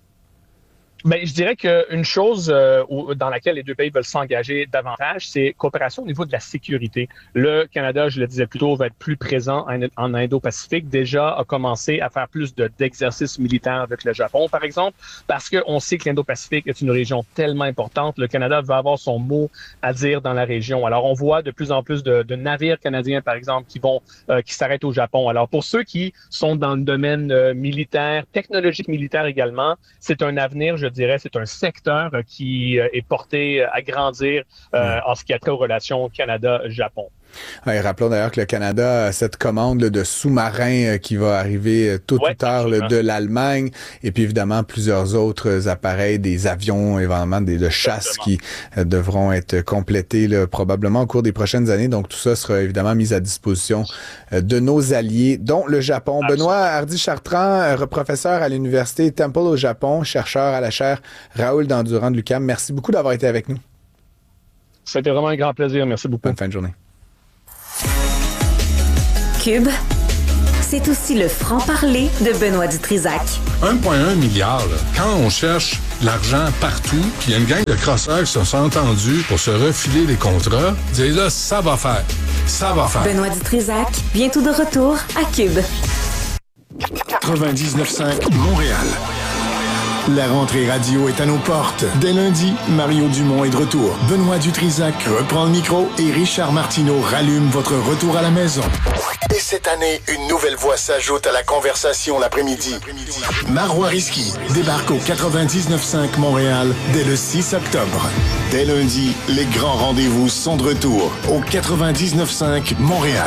Ben, je dirais qu'une chose dans laquelle les deux pays veulent s'engager davantage, c'est coopération au niveau de la sécurité. Le Canada, je le disais plus tôt, va être plus présent en Indo-Pacifique. Déjà, a commencé à faire plus d'exercices militaires avec le Japon, par exemple, parce qu'on sait que l'Indo-Pacifique est une région tellement importante. Le Canada va avoir son mot à dire dans la région. Alors, on voit de plus en plus de navires canadiens, par exemple, qui s'arrêtent au Japon. Alors, pour ceux qui sont dans le domaine militaire, technologique militaire également, c'est un avenir, je dirais, c'est un secteur qui est porté à grandir en ce qui a trait aux relations Canada-Japon. Et rappelons d'ailleurs que le Canada a cette commande là, de sous-marins qui va arriver tôt ou tard là, de l'Allemagne, et puis évidemment plusieurs autres appareils, des avions, évidemment de chasse qui devront être complétés là, probablement au cours des prochaines années. Donc tout ça sera évidemment mis à disposition de nos alliés, dont le Japon. Absolument. Benoît Hardy-Chartrand, professeur à l'Université Temple au Japon, chercheur à la chaire Raoul Dandurand de l'UQAM. Merci beaucoup d'avoir été avec nous. C'était vraiment un grand plaisir. Merci beaucoup. Bonne fin de journée. Cube, c'est aussi le franc-parler de Benoît Dutrisac. 1,1 milliard, là. Quand on cherche l'argent partout, puis il y a une gang de crosseurs qui se sont entendus pour se refiler les contrats, disent là, ça va faire. Ça va faire. Benoît Dutrisac, bientôt de retour à Cube. 99.5 Montréal. La rentrée radio est à nos portes. Dès lundi, Mario Dumont est de retour. Benoît Dutrisac reprend le micro et Richard Martineau rallume votre retour à la maison. Et cette année, une nouvelle voix s'ajoute à la conversation l'après-midi. Marois Risky débarque au 99.5 Montréal dès le 6 octobre. Dès lundi, les grands rendez-vous sont de retour au 99.5 Montréal.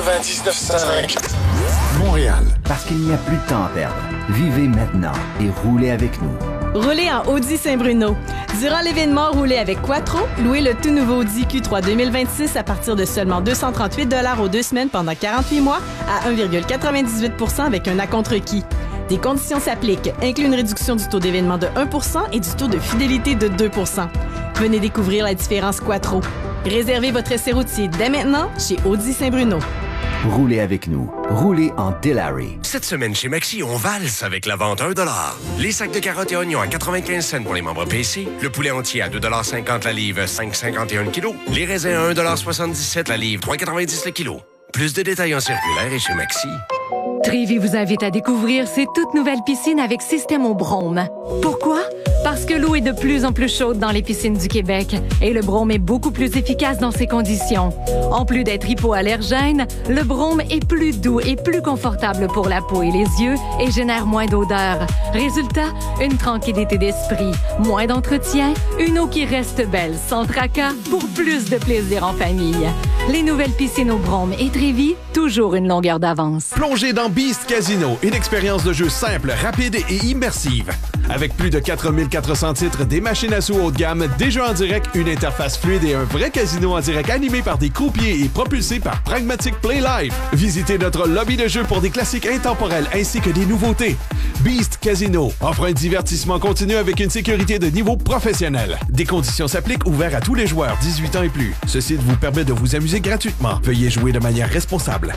99.5 Montréal. Parce qu'il n'y a plus de temps à perdre. Vivez maintenant et roulez avec nous. Roulez en Audi Saint-Bruno. Durant l'événement Roulez avec Quattro, louez le tout nouveau Audi Q3 2026 à partir de seulement 238 $ aux 2 semaines pendant 48 mois à 1,98 % avec un acompte requis. Des conditions s'appliquent, inclut une réduction du taux d'événement de 1 % et du taux de fidélité de 2 %. Venez découvrir la différence Quattro. Réservez votre essai routier dès maintenant chez Audi Saint-Bruno. Roulez avec nous. Roulez en Dilawri. Cette semaine chez Maxi, on valse avec la vente $1. Les sacs de carottes et oignons à 95 cents pour les membres PC. Le poulet entier à 2,50 $ la livre, 5,51 kg. Les raisins à 1,77 $ la livre, 3,90 le kilo. Plus de détails en circulaire et chez Maxi. Trévi vous invite à découvrir ses toutes nouvelles piscines avec système au brome. Pourquoi? Parce que l'eau est de plus en plus chaude dans les piscines du Québec et le brome est beaucoup plus efficace dans ces conditions. En plus d'être hypoallergène, le brome est plus doux et plus confortable pour la peau et les yeux et génère moins d'odeur. Résultat, une tranquillité d'esprit, moins d'entretien, une eau qui reste belle sans tracas pour plus de plaisir en famille. Les nouvelles piscines au brome et Trévi, toujours une longueur d'avance. Plongez dans Beast Casino, une expérience de jeu simple, rapide et immersive. Avec plus de 4400 titres, des machines à sous haut de gamme, des jeux en direct, une interface fluide et un vrai casino en direct animé par des croupiers et propulsé par Pragmatic Play Live. Visitez notre lobby de jeu pour des classiques intemporels ainsi que des nouveautés. Beast Casino offre un divertissement continu avec une sécurité de niveau professionnel. Des conditions s'appliquent, ouverts à tous les joueurs 18 ans et plus. Ce site vous permet de vous amuser gratuitement. Veuillez jouer de manière responsable.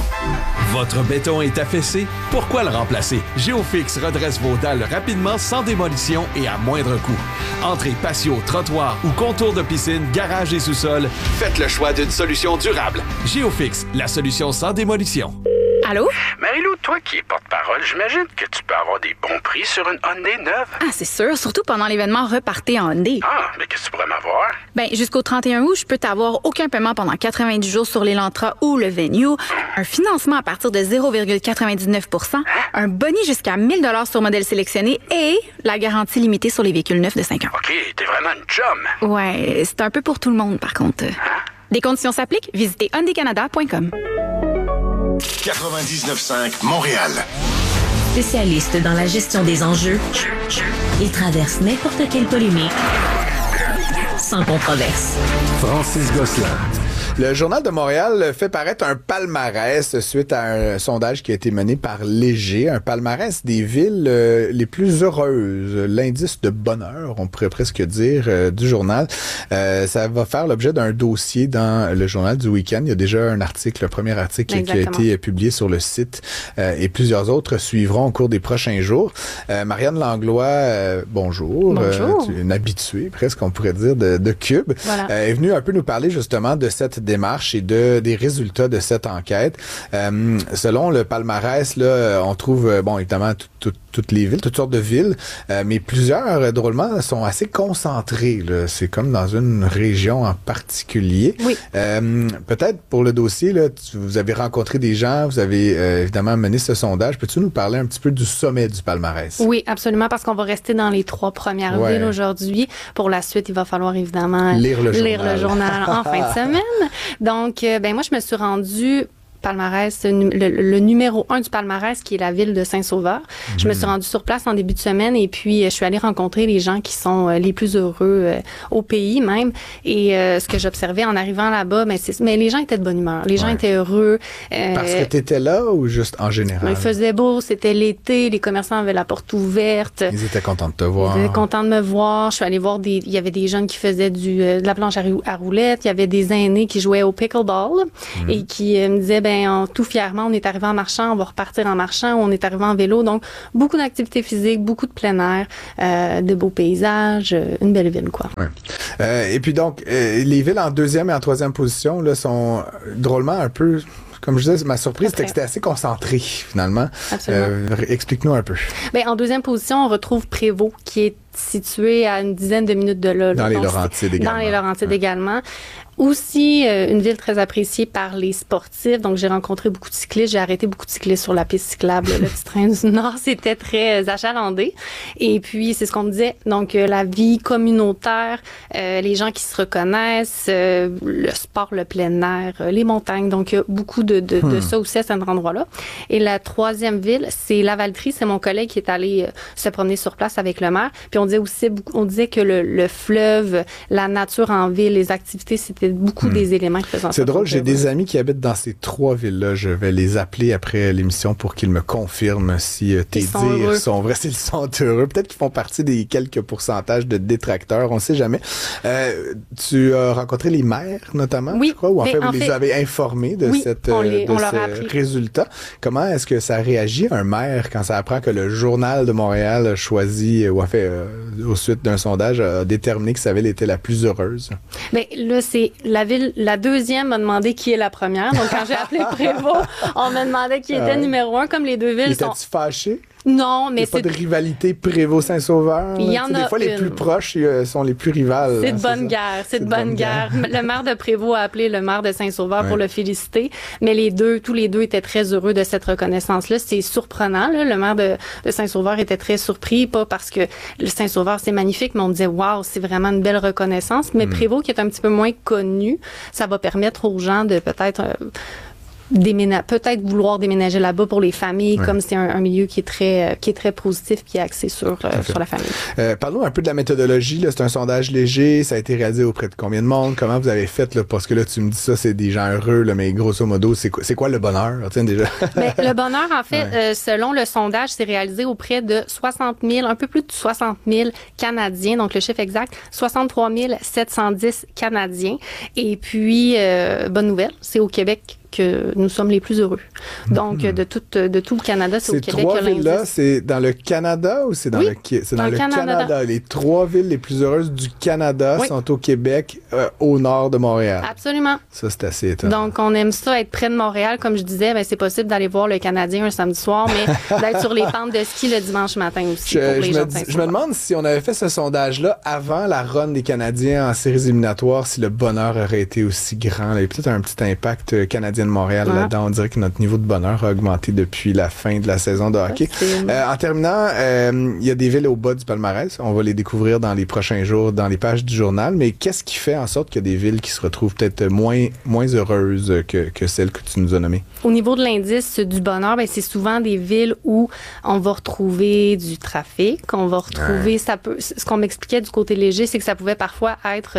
Votre béton est affaissé? Pourquoi le remplacer? Géofix redresse vos dalles rapidement, sans démolition et à moindre coût. Entrée, patio, trottoir ou contour de piscine, garage et sous-sol, faites le choix d'une solution durable. Géofix, la solution sans démolition. Allô? Marie-Lou, toi qui es porte-parole, j'imagine que tu peux avoir des bons prix sur une Hyundai neuve. Ah, c'est sûr, surtout pendant l'événement Repartez en Hyundai. Ah, mais qu'est-ce que tu pourrais m'avoir? Ben, jusqu'au 31 août, je peux t'avoir aucun paiement pendant 90 jours sur l'Elantra ou le Venue, un financement à partir de 0,99 %, un boni jusqu'à 1 000 $ sur modèle sélectionné et la garantie limitée sur les véhicules neufs de 5 ans. OK, t'es vraiment une chum. Ouais, c'est un peu pour tout le monde, par contre. Des conditions s'appliquent, visitez hyundaicanada.com. 99.5 Montréal. Spécialiste dans la gestion des enjeux, il traverse n'importe quelle polémique sans controverse. Francis Gosselin. Le Journal de Montréal fait paraître un palmarès suite à un sondage qui a été mené par Léger, un palmarès des villes les plus heureuses, l'indice de bonheur, on pourrait presque dire, du journal. Ça va faire l'objet d'un dossier dans le Journal du Week-end. Il y a déjà un article, le premier article Exactement. Qui a été publié sur le site et plusieurs autres suivront au cours des prochains jours. Marianne Langlois, bonjour. Bonjour. Tu es une habituée, presque, on pourrait dire, de Cube. Voilà. Est venue un peu nous parler justement de cette démarche et des résultats de cette enquête. Selon le palmarès, là, on trouve, bon, évidemment, toutes les villes, toutes sortes de villes, mais plusieurs, drôlement, sont assez concentrés. Là. C'est comme dans une région en particulier. Oui. Peut-être pour le dossier, là, vous avez rencontré des gens, vous avez évidemment mené ce sondage. Peux-tu nous parler un petit peu du sommet du palmarès? Oui, absolument, parce qu'on va rester dans les 3 premières villes aujourd'hui. Pour la suite, il va falloir évidemment lire le journal en fin de semaine. Donc, moi, je me suis rendue palmarès, le numéro 1 du palmarès, qui est la ville de Saint-Sauveur. Je me suis rendue sur place en début de semaine et puis je suis allée rencontrer les gens qui sont les plus heureux au pays même. Et ce que j'observais en arrivant là-bas, mais les gens étaient de bonne humeur. Les gens étaient heureux. Parce que tu étais là ou juste en général? Il faisait beau, c'était l'été, les commerçants avaient la porte ouverte. Ils étaient contents de te voir. Ils étaient contents de me voir. Je suis allée voir il y avait des jeunes qui faisaient de la planche à roulettes. Il y avait des aînés qui jouaient au pickleball et qui me disaient, tout fièrement, on est arrivé en marchant, on va repartir en marchant, ou on est arrivé en vélo. Donc, beaucoup d'activités physiques, beaucoup de plein air, de beaux paysages, une belle ville, quoi. Ouais. Et puis donc, les villes en 2e et en 3e position là, sont drôlement un peu... Comme je disais, ma surprise, c'était que c'était assez concentré, finalement. Absolument. Explique-nous un peu. En 2e position, on retrouve Prévost, qui est situé à une dizaine de minutes de là. Dans les Laurentides également. Dans les Laurentides également. Aussi, une ville très appréciée par les sportifs. Donc, j'ai rencontré beaucoup de cyclistes. J'ai arrêté beaucoup de cyclistes sur la piste cyclable. Le petit train du Nord, c'était très achalandé. Et puis, c'est ce qu'on me disait. Donc, la vie communautaire, les gens qui se reconnaissent, le sport, le plein air, les montagnes. Donc, il y a beaucoup de ça aussi à cet endroit-là. Et la 3e ville, c'est Lavaltrie. C'est mon collègue qui est allé se promener sur place avec le maire. Puis, on disait que le fleuve, la nature en ville, les activités, c'était beaucoup des éléments qui faisaient en sorte. C'est drôle, j'ai des amis qui habitent dans ces 3 villes-là. Je vais les appeler après l'émission pour qu'ils me confirment si tes dires sont vrais, s'ils sont heureux. Peut-être qu'ils font partie des quelques pourcentages de détracteurs, on ne sait jamais. Tu as rencontré les maires, notamment, je crois, ou en fait, vous les avez informés de ce résultat. Comment est-ce que ça réagit, un maire, quand ça apprend que le Journal de Montréal a choisi, ou en fait, au suite d'un sondage, a déterminé que sa ville était la plus heureuse? Là, c'est la ville, la 2e m'a demandé qui est la première. Donc, quand j'ai appelé Prévost, on me demandait qui était numéro 1, comme les 2 villes sont... Étais-tu fâché? Non, mais c'est... pas de rivalité Prévost-Saint-Sauveur? Il y en a des fois, les plus proches sont les plus rivales. C'est de bonne guerre. C'est de bonne guerre. Le maire de Prévost a appelé le maire de Saint-Sauveur pour le féliciter. Mais tous les deux étaient très heureux de cette reconnaissance-là. C'est surprenant, là. Le maire de Saint-Sauveur était très surpris, pas parce que le Saint-Sauveur, c'est magnifique, mais on disait, waouh, c'est vraiment une belle reconnaissance. Mais Prévost, qui est un petit peu moins connu, ça va permettre aux gens de peut-être vouloir déménager là-bas pour les familles, comme c'est un milieu qui est très positif, qui est axé sur la famille. Parlons un peu de la méthodologie. Là, c'est un sondage léger. Ça a été réalisé auprès de combien de monde? Comment vous avez fait? Là, parce que là, tu me dis ça, c'est des gens heureux, là, mais grosso modo, c'est quoi le bonheur? Tiens, déjà. Le bonheur, en fait, selon le sondage, c'est réalisé auprès de 60 000, un peu plus de 60 000 Canadiens. Donc, le chiffre exact, 63 710 Canadiens. Et puis, bonne nouvelle, c'est au Québec que nous sommes les plus heureux. Donc, de tout le Canada, c'est au Québec. Ces 3 villes-là, c'est dans le Canada ou c'est dans le Canada? Les 3 villes les plus heureuses du Canada sont au Québec, au nord de Montréal. Absolument. Ça, c'est assez étonnant. Donc, on aime ça, être près de Montréal. Comme je disais, c'est possible d'aller voir le Canadien un samedi soir, mais d'être sur les pentes de ski le dimanche matin aussi. Je me demande si on avait fait ce sondage-là avant la run des Canadiens en séries éliminatoires, si le bonheur aurait été aussi grand. Il y a peut-être un petit impact canadien de Montréal là-dedans. On dirait que notre niveau de bonheur a augmenté depuis la fin de la saison de hockey. En terminant, il y a des villes au bas du palmarès. On va les découvrir dans les prochains jours, dans les pages du journal. Mais qu'est-ce qui fait en sorte qu'il y a des villes qui se retrouvent peut-être moins heureuses que celles que tu nous as nommées? Au niveau de l'indice du bonheur, c'est souvent des villes où on va retrouver du trafic, on va retrouver, ce qu'on m'expliquait du côté léger, c'est que ça pouvait parfois être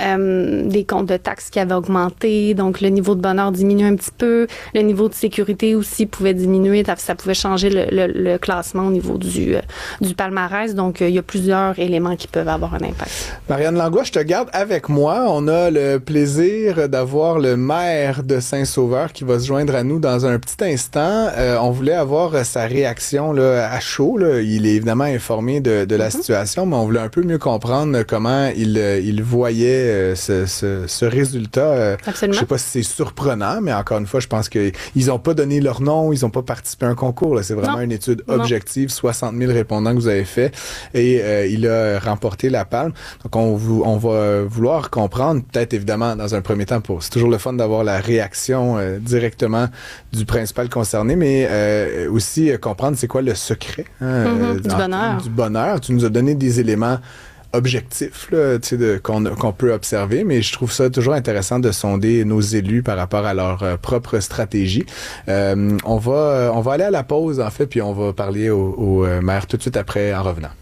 des comptes de taxes qui avaient augmenté, donc le niveau de bonheur diminuait un petit peu, le niveau de sécurité aussi pouvait diminuer, ça pouvait changer le classement au niveau du palmarès, donc il y a plusieurs éléments qui peuvent avoir un impact. Marianne Langlois, je te garde avec moi. On a le plaisir d'avoir le maire de Saint-Sauveur qui va se joindre à nous dans un petit instant. On voulait avoir sa réaction là, à chaud. Là. Il est évidemment informé de la situation, mais on voulait un peu mieux comprendre comment il voyait ce résultat. Absolument. Je sais pas si c'est surprenant, mais encore une fois, je pense qu'ils n'ont pas donné leur nom, ils n'ont pas participé à un concours. Là. C'est vraiment une étude objective, 60 000 répondants que vous avez fait, et il a remporté la palme. Donc, on va vouloir comprendre, peut-être évidemment, dans un premier temps, c'est toujours le fun d'avoir la réaction directement du principal concerné, mais aussi comprendre c'est quoi le secret du bonheur. Tu nous as donné des éléments objectifs là, qu'on peut observer, mais je trouve ça toujours intéressant de sonder nos élus par rapport à leur propre stratégie. On va aller à la pause, en fait, puis on va parler au maire tout de suite après en revenant.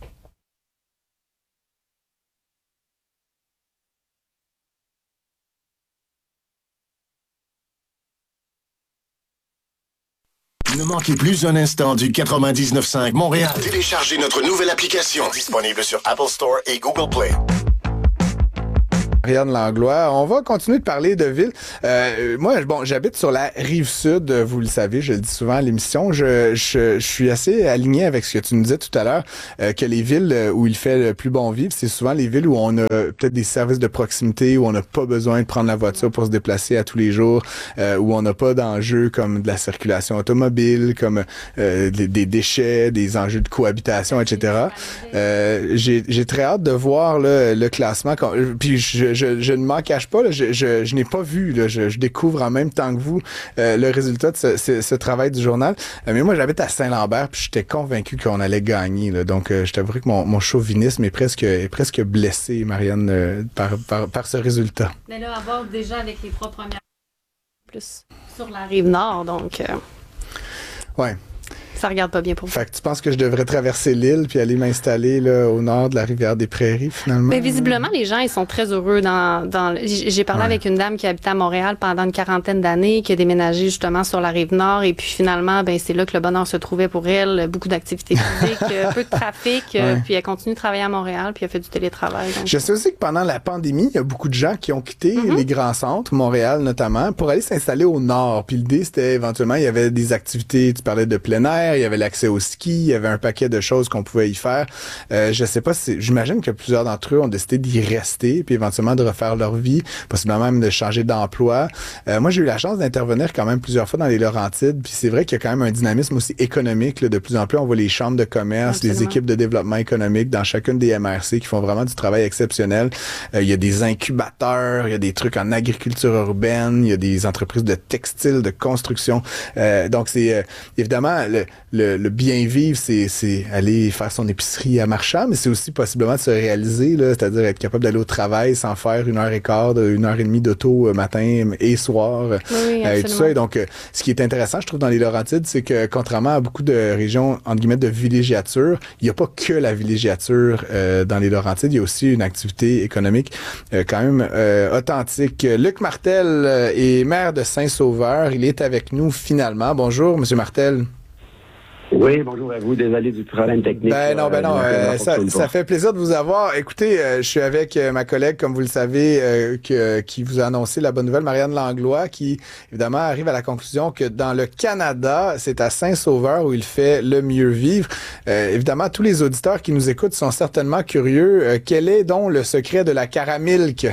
Ne manquez plus un instant du 99.5 Montréal. Téléchargez notre nouvelle application disponible sur Apple Store et Google Play. Marianne Langlois. On va continuer de parler de ville. Moi, j'habite sur la rive sud, vous le savez, je le dis souvent à l'émission. Je suis assez aligné avec ce que tu nous disais tout à l'heure, que les villes où il fait le plus bon vivre, c'est souvent les villes où on a peut-être des services de proximité, où on n'a pas besoin de prendre la voiture pour se déplacer à tous les jours, où on n'a pas d'enjeux comme de la circulation automobile, comme des déchets, des enjeux de cohabitation, etc. J'ai très hâte de voir là, le classement. Puis je ne m'en cache pas, là, je n'ai pas vu, là, je découvre en même temps que vous le résultat de ce travail du journal. Mais moi, j'habite à Saint-Lambert, puis j'étais convaincu qu'on allait gagner. Là, donc, je t'avoue que mon chauvinisme est presque blessé, Marianne, par ce résultat. Mais là, avoir déjà avec les 3 premières plus sur la rive nord, donc... Ouais. Ça regarde pas bien pour vous. Fait que tu penses que je devrais traverser l'île puis aller m'installer là, au nord de la rivière des Prairies, finalement? Mais visiblement, les gens, ils sont très heureux J'ai parlé avec une dame qui habitait à Montréal pendant une 40aine d'années, qui a déménagé justement sur la rive nord, et puis finalement, c'est là que le bonheur se trouvait pour elle. Beaucoup d'activités physiques, peu de trafic, puis elle continue de travailler à Montréal, puis elle fait du télétravail. Donc. Je sais aussi que pendant la pandémie, il y a beaucoup de gens qui ont quitté les grands centres, Montréal notamment, pour aller s'installer au nord. Puis l'idée, c'était éventuellement, il y avait des activités, tu parlais de plein air, il y avait l'accès au ski, il y avait un paquet de choses qu'on pouvait y faire. Je sais pas j'imagine que plusieurs d'entre eux ont décidé d'y rester, puis éventuellement de refaire leur vie, possiblement même de changer d'emploi. Moi, j'ai eu la chance d'intervenir quand même plusieurs fois dans les Laurentides, puis c'est vrai qu'il y a quand même un dynamisme aussi économique. Là, de plus en plus, on voit les chambres de commerce, les équipes de développement économique dans chacune des MRC qui font vraiment du travail exceptionnel. Il y a des incubateurs, il y a des trucs en agriculture urbaine, il y a des entreprises de textile, de construction. Donc, c'est évidemment le bien vivre, c'est aller faire son épicerie à marchand, mais c'est aussi possiblement de se réaliser, là, c'est-à-dire être capable d'aller au travail sans faire 1h15, 1h30 d'auto matin et soir, et tout ça. Et donc, ce qui est intéressant, je trouve, dans les Laurentides, c'est que contrairement à beaucoup de régions, entre guillemets, de villégiature, il n'y a pas que la villégiature dans les Laurentides, il y a aussi une activité économique quand même authentique. Luc Martel est maire de Saint-Sauveur. Il est avec nous finalement. Bonjour, Monsieur Martel. Oui, bonjour à vous. Désolé du problème technique. Ça fait plaisir de vous avoir. Écoutez, je suis avec ma collègue, comme vous le savez, qui vous a annoncé la bonne nouvelle, Marianne Langlois, qui, évidemment, arrive à la conclusion que dans le Canada, c'est à Saint-Sauveur où il fait le mieux vivre. Évidemment, tous les auditeurs qui nous écoutent sont certainement curieux. Quel est donc le secret de la Caramilk?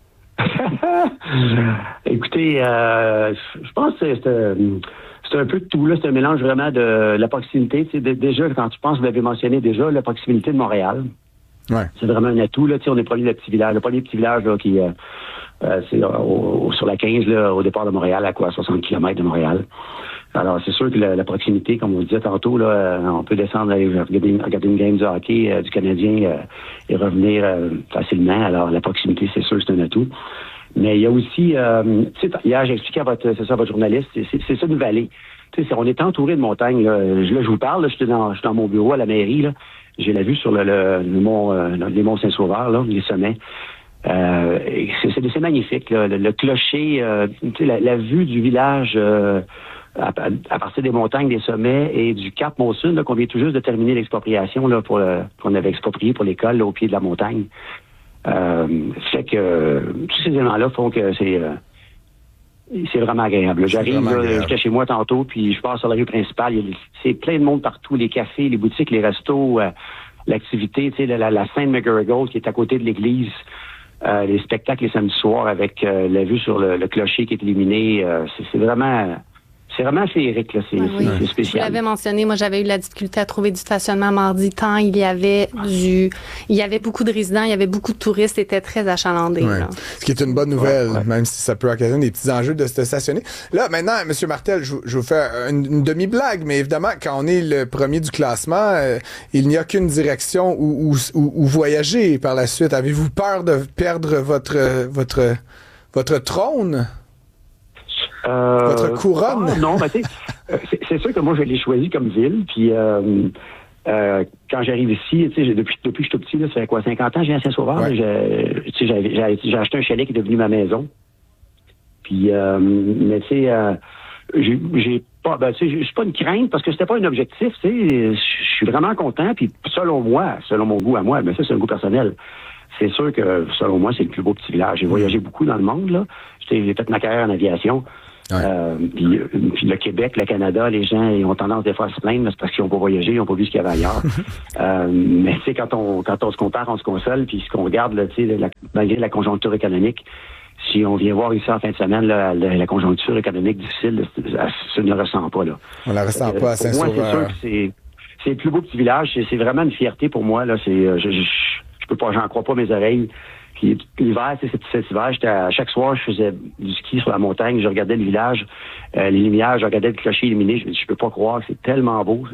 Écoutez, je pense que c'est un peu de tout, là. C'est un mélange vraiment de la proximité. Déjà, quand tu penses, vous l'avez mentionné déjà, la proximité de Montréal. Ouais. C'est vraiment un atout, là. On est premier le petit village. Le premier petit village, là, qui, c'est sur la 15, là, au départ de Montréal, à 60 km de Montréal. Alors, c'est sûr que la proximité, comme on le disait tantôt, là, on peut descendre, aller regarder une game de hockey du Canadien et revenir facilement. Alors, la proximité, c'est sûr, c'est un atout. Mais il y a aussi, hier, j'ai expliqué à votre journaliste, c'est ça une vallée. On est entouré de montagnes. Là, je vous parle, là, je suis dans mon bureau à la mairie. Là. J'ai la vue sur les monts Saint-Sauveur, là, les sommets. C'est magnifique. Là. Le clocher, la vue du village à partir des montagnes, des sommets et du Cap Monsun, qu'on vient tout juste de terminer l'expropriation là qu'on avait exproprié pour l'école là, au pied de la montagne. Fait que tous ces éléments-là font que c'est vraiment agréable. J'arrive, j'étais chez moi tantôt, puis je passe sur la rue principale. C'est plein de monde partout, les cafés, les boutiques, les restos, l'activité, la Sainte McGarrigle qui est à côté de l'église. les spectacles les samedis soirs avec la vue sur le clocher qui est illuminé. C'est vraiment féerique, là. C'est spécial. Je l'avais mentionné, moi, j'avais eu la difficulté à trouver du stationnement mardi, tant il y avait beaucoup de résidents, il y avait beaucoup de touristes, c'était très achalandé. Là. Ce qui est une bonne nouvelle, même si ça peut occasionner des petits enjeux de se stationner. Là, maintenant, M. Martel, je vous fais une demi-blague, mais évidemment, quand on est le premier du classement, il n'y a qu'une direction où voyager par la suite. Avez-vous peur de perdre votre trône? Votre couronne? Non, mais c'est sûr que moi, je l'ai choisi comme ville. Puis quand j'arrive ici, depuis que je suis tout petit, là, ça fait quoi, 50 ans, j'ai un Saint-Sauveur. Ouais. J'ai acheté un chalet qui est devenu ma maison. Puis, mais tu sais, j'ai pas, c'est pas une crainte parce que c'était pas un objectif. Je suis vraiment content. Puis selon mon goût à moi, mais ça, c'est un goût personnel. C'est sûr que, selon moi, c'est le plus beau petit village. J'ai voyagé beaucoup dans le monde, là. J'ai fait ma carrière en aviation. Puis le Québec, le Canada, les gens ils ont tendance des fois à se plaindre, mais c'est parce qu'ils n'ont pas voyagé, ils n'ont pas vu ce qu'il y avait ailleurs. Mais tu sais, quand on se compare, on se console, puis ce qu'on regarde, là, malgré la conjoncture économique, si on vient voir ici en fin de semaine, là, la conjoncture économique difficile, ça ne le ressent pas. Là. On la ressent pas à Saint-Sauveur. Moi, c'est sûr que c'est le plus beau petit village. C'est vraiment une fierté pour moi. Là. Je peux pas, j'en crois pas mes oreilles. Puis l'hiver, cet hiver, chaque soir, je faisais du ski sur la montagne, je regardais le village, les lumières, je regardais le clocher illuminé, je me dis, je peux pas croire, c'est tellement beau.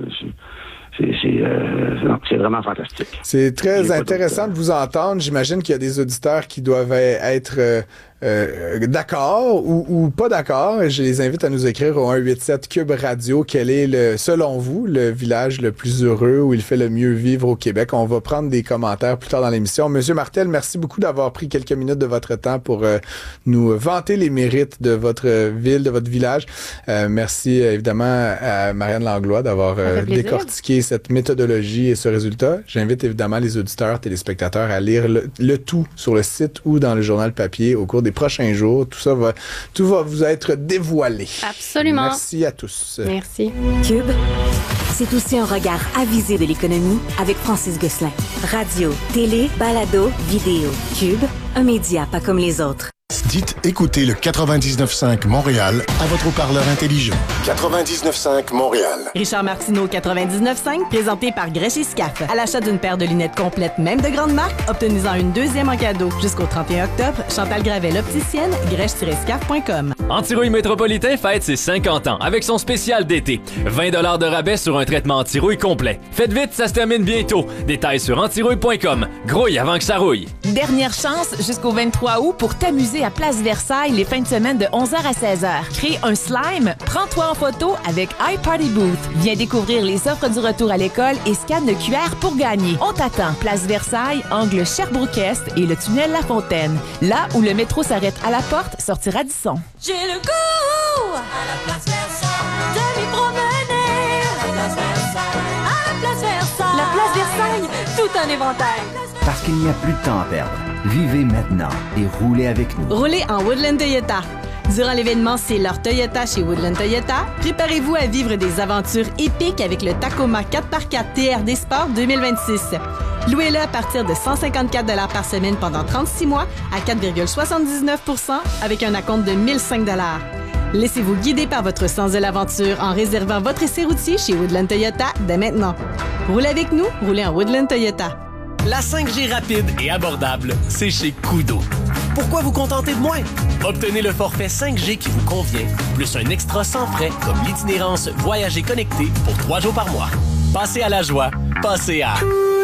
C'est vraiment fantastique. C'est très intéressant de vous entendre. J'imagine qu'il y a des auditeurs qui doivent être d'accord ou pas d'accord. Je les invite à nous écrire au 187 Cube Radio. Quel est, selon vous, le village le plus heureux où il fait le mieux vivre au Québec? On va prendre des commentaires plus tard dans l'émission. Monsieur Martel, merci beaucoup d'avoir pris quelques minutes de votre temps pour nous vanter les mérites de votre ville, de votre village. Merci évidemment à Marianne Langlois d'avoir décortiqué cette méthodologie et ce résultat. J'invite évidemment les auditeurs, téléspectateurs à lire le tout sur le site ou dans le journal papier au cours des prochains jours. Tout va vous être dévoilé. Absolument. Merci à tous. Merci. Cube, c'est aussi un regard avisé de l'économie avec Francis Gosselin. Radio, télé, balado, vidéo. Cube, un média pas comme les autres. Dites écoutez le 99.5 Montréal à votre haut-parleur intelligent. 99.5 Montréal. Richard Martineau, 99.5, présenté par Grèche et Scaf. À l'achat d'une paire de lunettes complètes, même de grande marque, obtenez-en une deuxième en cadeau. Jusqu'au 31 octobre, Chantal Gravel, opticienne, grèche-scaf.com. Antirouille Métropolitain fête ses 50 ans avec son spécial d'été. 20 $ de rabais sur un traitement anti-rouille complet. Faites vite, ça se termine bientôt. Détails sur antirouille.com. Grouille avant que ça rouille. Dernière chance jusqu'au 23 août pour t'amuser à Place Versailles les fins de semaine de 11h à 16h. Crée un slime, prends-toi en photo avec iParty Booth. Viens découvrir les offres du retour à l'école et scanne le QR pour gagner. On t'attend. Place Versailles, angle Sherbrooke-Est et le tunnel La Fontaine. Là où le métro s'arrête à la porte, sortir Radisson. J'ai le goût à la Place Versailles de m'y promener. À la Place Versailles, à la Place Versailles. La Place Versailles, tout un éventail. Parce qu'il n'y a plus de temps à perdre. Vivez maintenant et roulez avec nous. Roulez en Woodland Toyota. Durant l'événement C'est leur Toyota chez Woodland Toyota, préparez-vous à vivre des aventures épiques avec le Tacoma 4x4 TRD Sport 2026. Louez-le à partir de 154 $ par semaine pendant 36 mois à 4,79 % avec un acompte de 1 005 $. Laissez-vous guider par votre sens de l'aventure en réservant votre essai routier chez Woodland Toyota dès maintenant. Roulez avec nous, roulez en Woodland Toyota. La 5G rapide et abordable, c'est chez Koodo. Pourquoi vous contenter de moins? Obtenez le forfait 5G qui vous convient, plus un extra sans frais comme l'itinérance Voyager connecté pour 3 jours par mois. Passez à la joie, passez à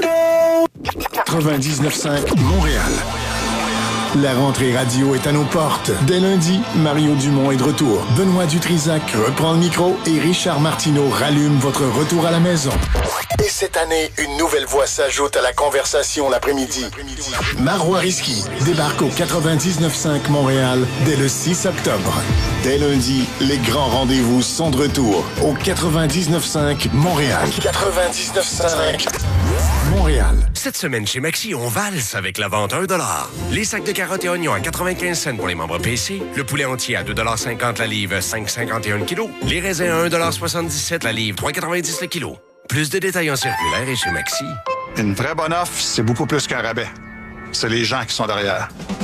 99.5 Montréal. La rentrée radio est à nos portes. Dès lundi, Mario Dumont est de retour. Benoît Dutrisac reprend le micro et Richard Martineau rallume votre retour à la maison. Et cette année, une nouvelle voix s'ajoute à la conversation l'après-midi. Marois Risky débarque au 99.5 Montréal dès le 6 octobre. Dès lundi, les grands rendez-vous sont de retour au 99.5 Montréal. 99.5 Montréal. Cette semaine chez Maxi, on valse avec la vente $1. Les sacs de carottes et oignons à 95 cents pour les membres PC. Le poulet entier à 2,50 $ la livre, 5,51 kg. Les raisins à 1,77 $ la livre, 3,90 le kilo. Plus de détails en circulaire et chez Maxi. Une vraie bonne offre, c'est beaucoup plus qu'un rabais. C'est les gens qui sont derrière.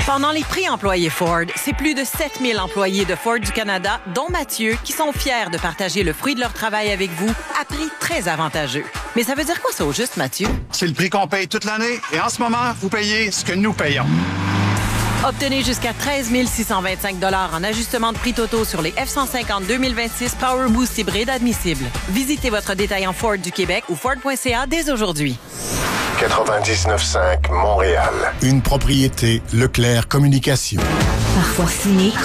Pendant les prix employés Ford, c'est plus de 7000 employés de Ford du Canada, dont Mathieu, qui sont fiers de partager le fruit de leur travail avec vous à prix très avantageux. Mais ça veut dire quoi ça au juste, Mathieu? C'est le prix qu'on paye toute l'année et en ce moment, vous payez ce que nous payons. Obtenez jusqu'à 13 625 $ en ajustement de prix totaux sur les F-150 2026 Power Boost hybride admissibles. Visitez votre détaillant Ford du Québec ou Ford.ca dès aujourd'hui. 99.5 Montréal. Une propriété Leclerc Communication. Parfois cynique,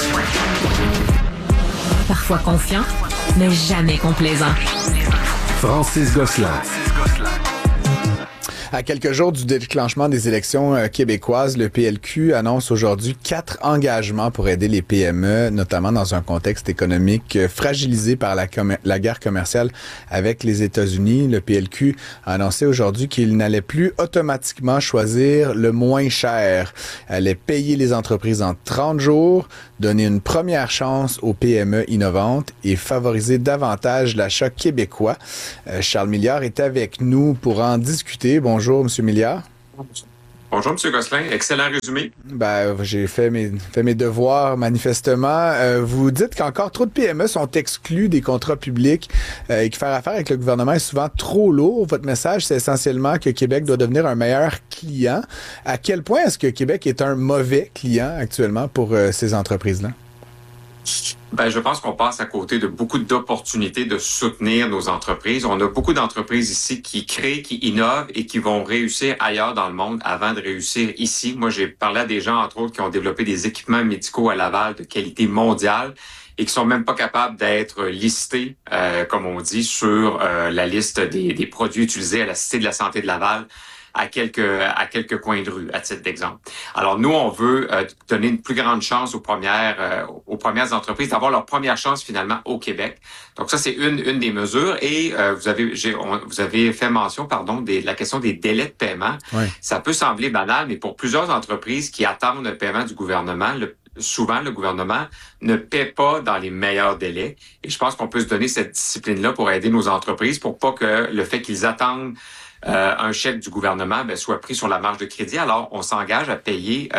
parfois confiant, mais jamais complaisant. Francis Gosselin. À quelques jours du déclenchement des élections québécoises, le PLQ annonce aujourd'hui 4 engagements pour aider les PME, notamment dans un contexte économique fragilisé par la guerre commerciale avec les États-Unis. Le PLQ a annoncé aujourd'hui qu'il n'allait plus automatiquement choisir le moins cher. Elle allait payer les entreprises en 30 jours, donner une première chance aux PME innovantes et favoriser davantage l'achat québécois. Charles Milliard est avec nous pour en discuter. Bonjour, M. Milliard. Bonjour, M. Gosselin. Excellent résumé. J'ai fait mes devoirs, manifestement. Vous dites qu'encore trop de PME sont exclues des contrats publics et que faire affaire avec le gouvernement est souvent trop lourd. Votre message, c'est essentiellement que Québec doit devenir un meilleur client. À quel point est-ce que Québec est un mauvais client actuellement pour ces entreprises-là? Je pense qu'on passe à côté de beaucoup d'opportunités de soutenir nos entreprises. On a beaucoup d'entreprises ici qui créent, qui innovent et qui vont réussir ailleurs dans le monde avant de réussir ici. Moi, j'ai parlé à des gens, entre autres, qui ont développé des équipements médicaux à Laval de qualité mondiale et qui sont même pas capables d'être listés, comme on dit, sur la liste des produits utilisés à la Cité de la santé de Laval. À quelques coins de rue, à titre d'exemple. Alors, nous, on veut donner une plus grande chance aux premières entreprises d'avoir leur première chance, finalement, au Québec. Donc, ça, c'est une des mesures. Et vous avez fait mention, de la question des délais de paiement. Oui. Ça peut sembler banal, mais pour plusieurs entreprises qui attendent le paiement du gouvernement, souvent, le gouvernement ne paie pas dans les meilleurs délais. Et je pense qu'on peut se donner cette discipline-là pour aider nos entreprises, pour pas que le fait qu'ils attendent un chèque du gouvernement soit pris sur la marge de crédit. Alors, on s'engage à payer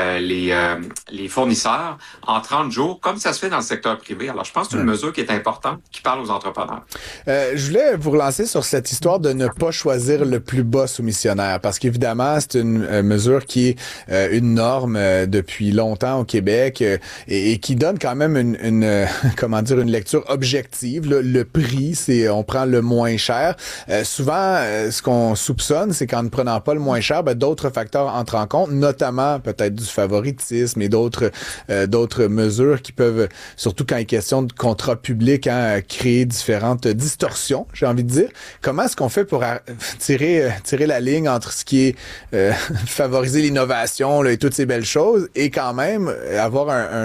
les fournisseurs en 30 jours, comme ça se fait dans le secteur privé. Alors, je pense que c'est une mesure qui est importante, qui parle aux entrepreneurs. Je voulais vous relancer sur cette histoire de ne pas choisir le plus bas soumissionnaire, parce qu'évidemment, c'est une mesure qui est une norme depuis longtemps au Québec et qui donne quand même une lecture objective. Le prix, on prend le moins cher. Souvent, ce qu'on soupçonne, c'est qu'en ne prenant pas le moins cher, d'autres facteurs entrent en compte, notamment peut-être du favoritisme et d'autres mesures qui peuvent, surtout quand il est question de contrats publics, créer différentes distorsions, j'ai envie de dire. Comment est-ce qu'on fait pour tirer la ligne entre ce qui est favoriser l'innovation et toutes ces belles choses et quand même avoir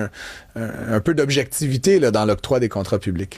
un peu d'objectivité dans l'octroi des contrats publics?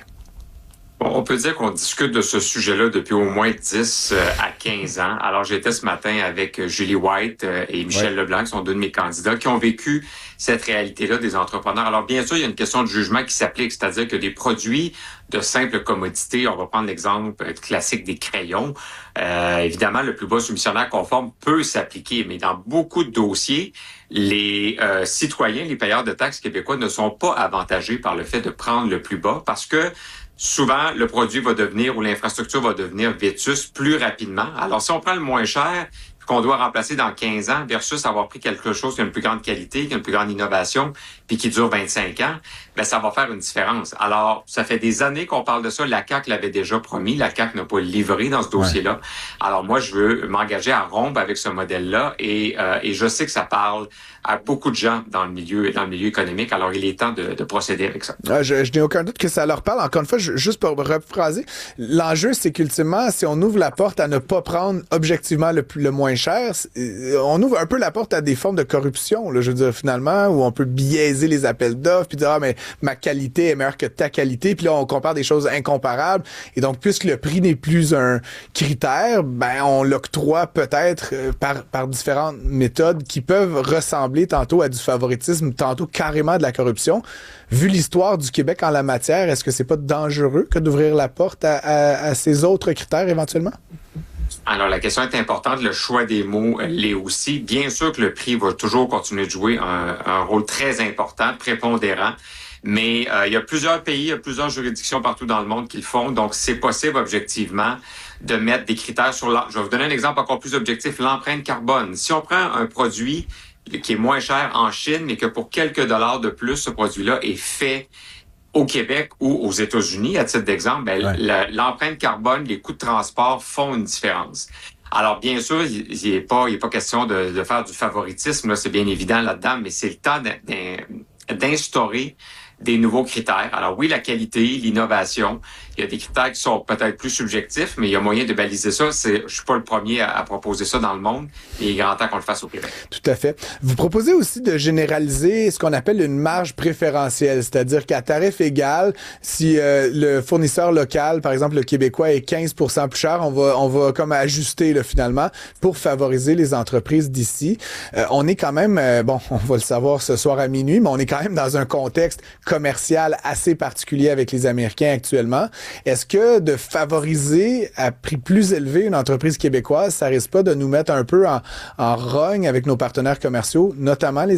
On peut dire qu'on discute de ce sujet-là depuis au moins 10 à 15 ans. Alors, j'étais ce matin avec Julie White et Michel Leblanc, qui sont deux de mes candidats, qui ont vécu cette réalité-là des entrepreneurs. Alors, bien sûr, il y a une question de jugement qui s'applique, c'est-à-dire que des produits de simple commodité, on va prendre l'exemple classique des crayons. Évidemment, le plus bas soumissionnaire conforme peut s'appliquer, mais dans beaucoup de dossiers, les citoyens, les payeurs de taxes québécois ne sont pas avantagés par le fait de prendre le plus bas parce que souvent, le produit va devenir ou l'infrastructure va devenir vétuste plus rapidement. Alors, si on prend le moins cher, qu'on doit remplacer dans 15 ans versus avoir pris quelque chose qui a une plus grande qualité, qui a une plus grande innovation, puis qui dure 25 ans, ça va faire une différence. Alors, ça fait des années qu'on parle de ça. La CAQ l'avait déjà promis. La CAQ n'a pas livré dans ce dossier-là. Ouais. Alors, moi, je veux m'engager à rompre avec ce modèle-là et je sais que ça parle à beaucoup de gens dans le milieu économique. Alors, il est temps de procéder avec ça. Je n'ai aucun doute que ça leur parle. Encore une fois, juste pour rephraser, l'enjeu, c'est qu'ultimement, si on ouvre la porte à ne pas prendre objectivement le moins cher, on ouvre un peu la porte à des formes de corruption, là, je veux dire, finalement, où on peut biaiser les appels d'offres puis dire, mais ma qualité est meilleure que ta qualité, puis là, on compare des choses incomparables. Et donc, puisque le prix n'est plus un critère, on l'octroie peut-être par différentes méthodes qui peuvent ressembler tantôt à du favoritisme, tantôt carrément de la corruption. Vu l'histoire du Québec en la matière, est-ce que c'est pas dangereux que d'ouvrir la porte à ces autres critères éventuellement? Alors, la question est importante. Le choix des mots l'est aussi. Bien sûr que le prix va toujours continuer de jouer un rôle très important, prépondérant. Mais il y a plusieurs pays, il y a plusieurs juridictions partout dans le monde qui le font. Donc, c'est possible objectivement de mettre des critères sur je vais vous donner un exemple encore plus objectif, l'empreinte carbone. Si on prend un produit qui est moins cher en Chine, mais que pour quelques dollars de plus, ce produit-là est fait au Québec ou aux États-Unis, à titre d'exemple, l'empreinte carbone, les coûts de transport font une différence. Alors, bien sûr, il n'est pas question de faire du favoritisme, là, c'est bien évident là-dedans, mais c'est le temps d'instaurer des nouveaux critères. Alors oui, la qualité, l'innovation, il y a des critères qui sont peut-être plus subjectifs, mais il y a moyen de baliser ça. Je suis pas le premier à proposer ça dans le monde, mais il est grand temps qu'on le fasse au Québec. Tout à fait. Vous proposez aussi de généraliser ce qu'on appelle une marge préférentielle, c'est-à-dire qu'à tarif égal, si le fournisseur local, par exemple le québécois, est 15% plus cher, on va comme ajuster là, finalement pour favoriser les entreprises d'ici. On est quand même, on va le savoir ce soir à minuit, mais on est quand même dans un contexte commercial assez particulier avec les Américains actuellement. Est-ce que de favoriser à prix plus élevé une entreprise québécoise, ça risque pas de nous mettre un peu en rogne avec nos partenaires commerciaux, notamment les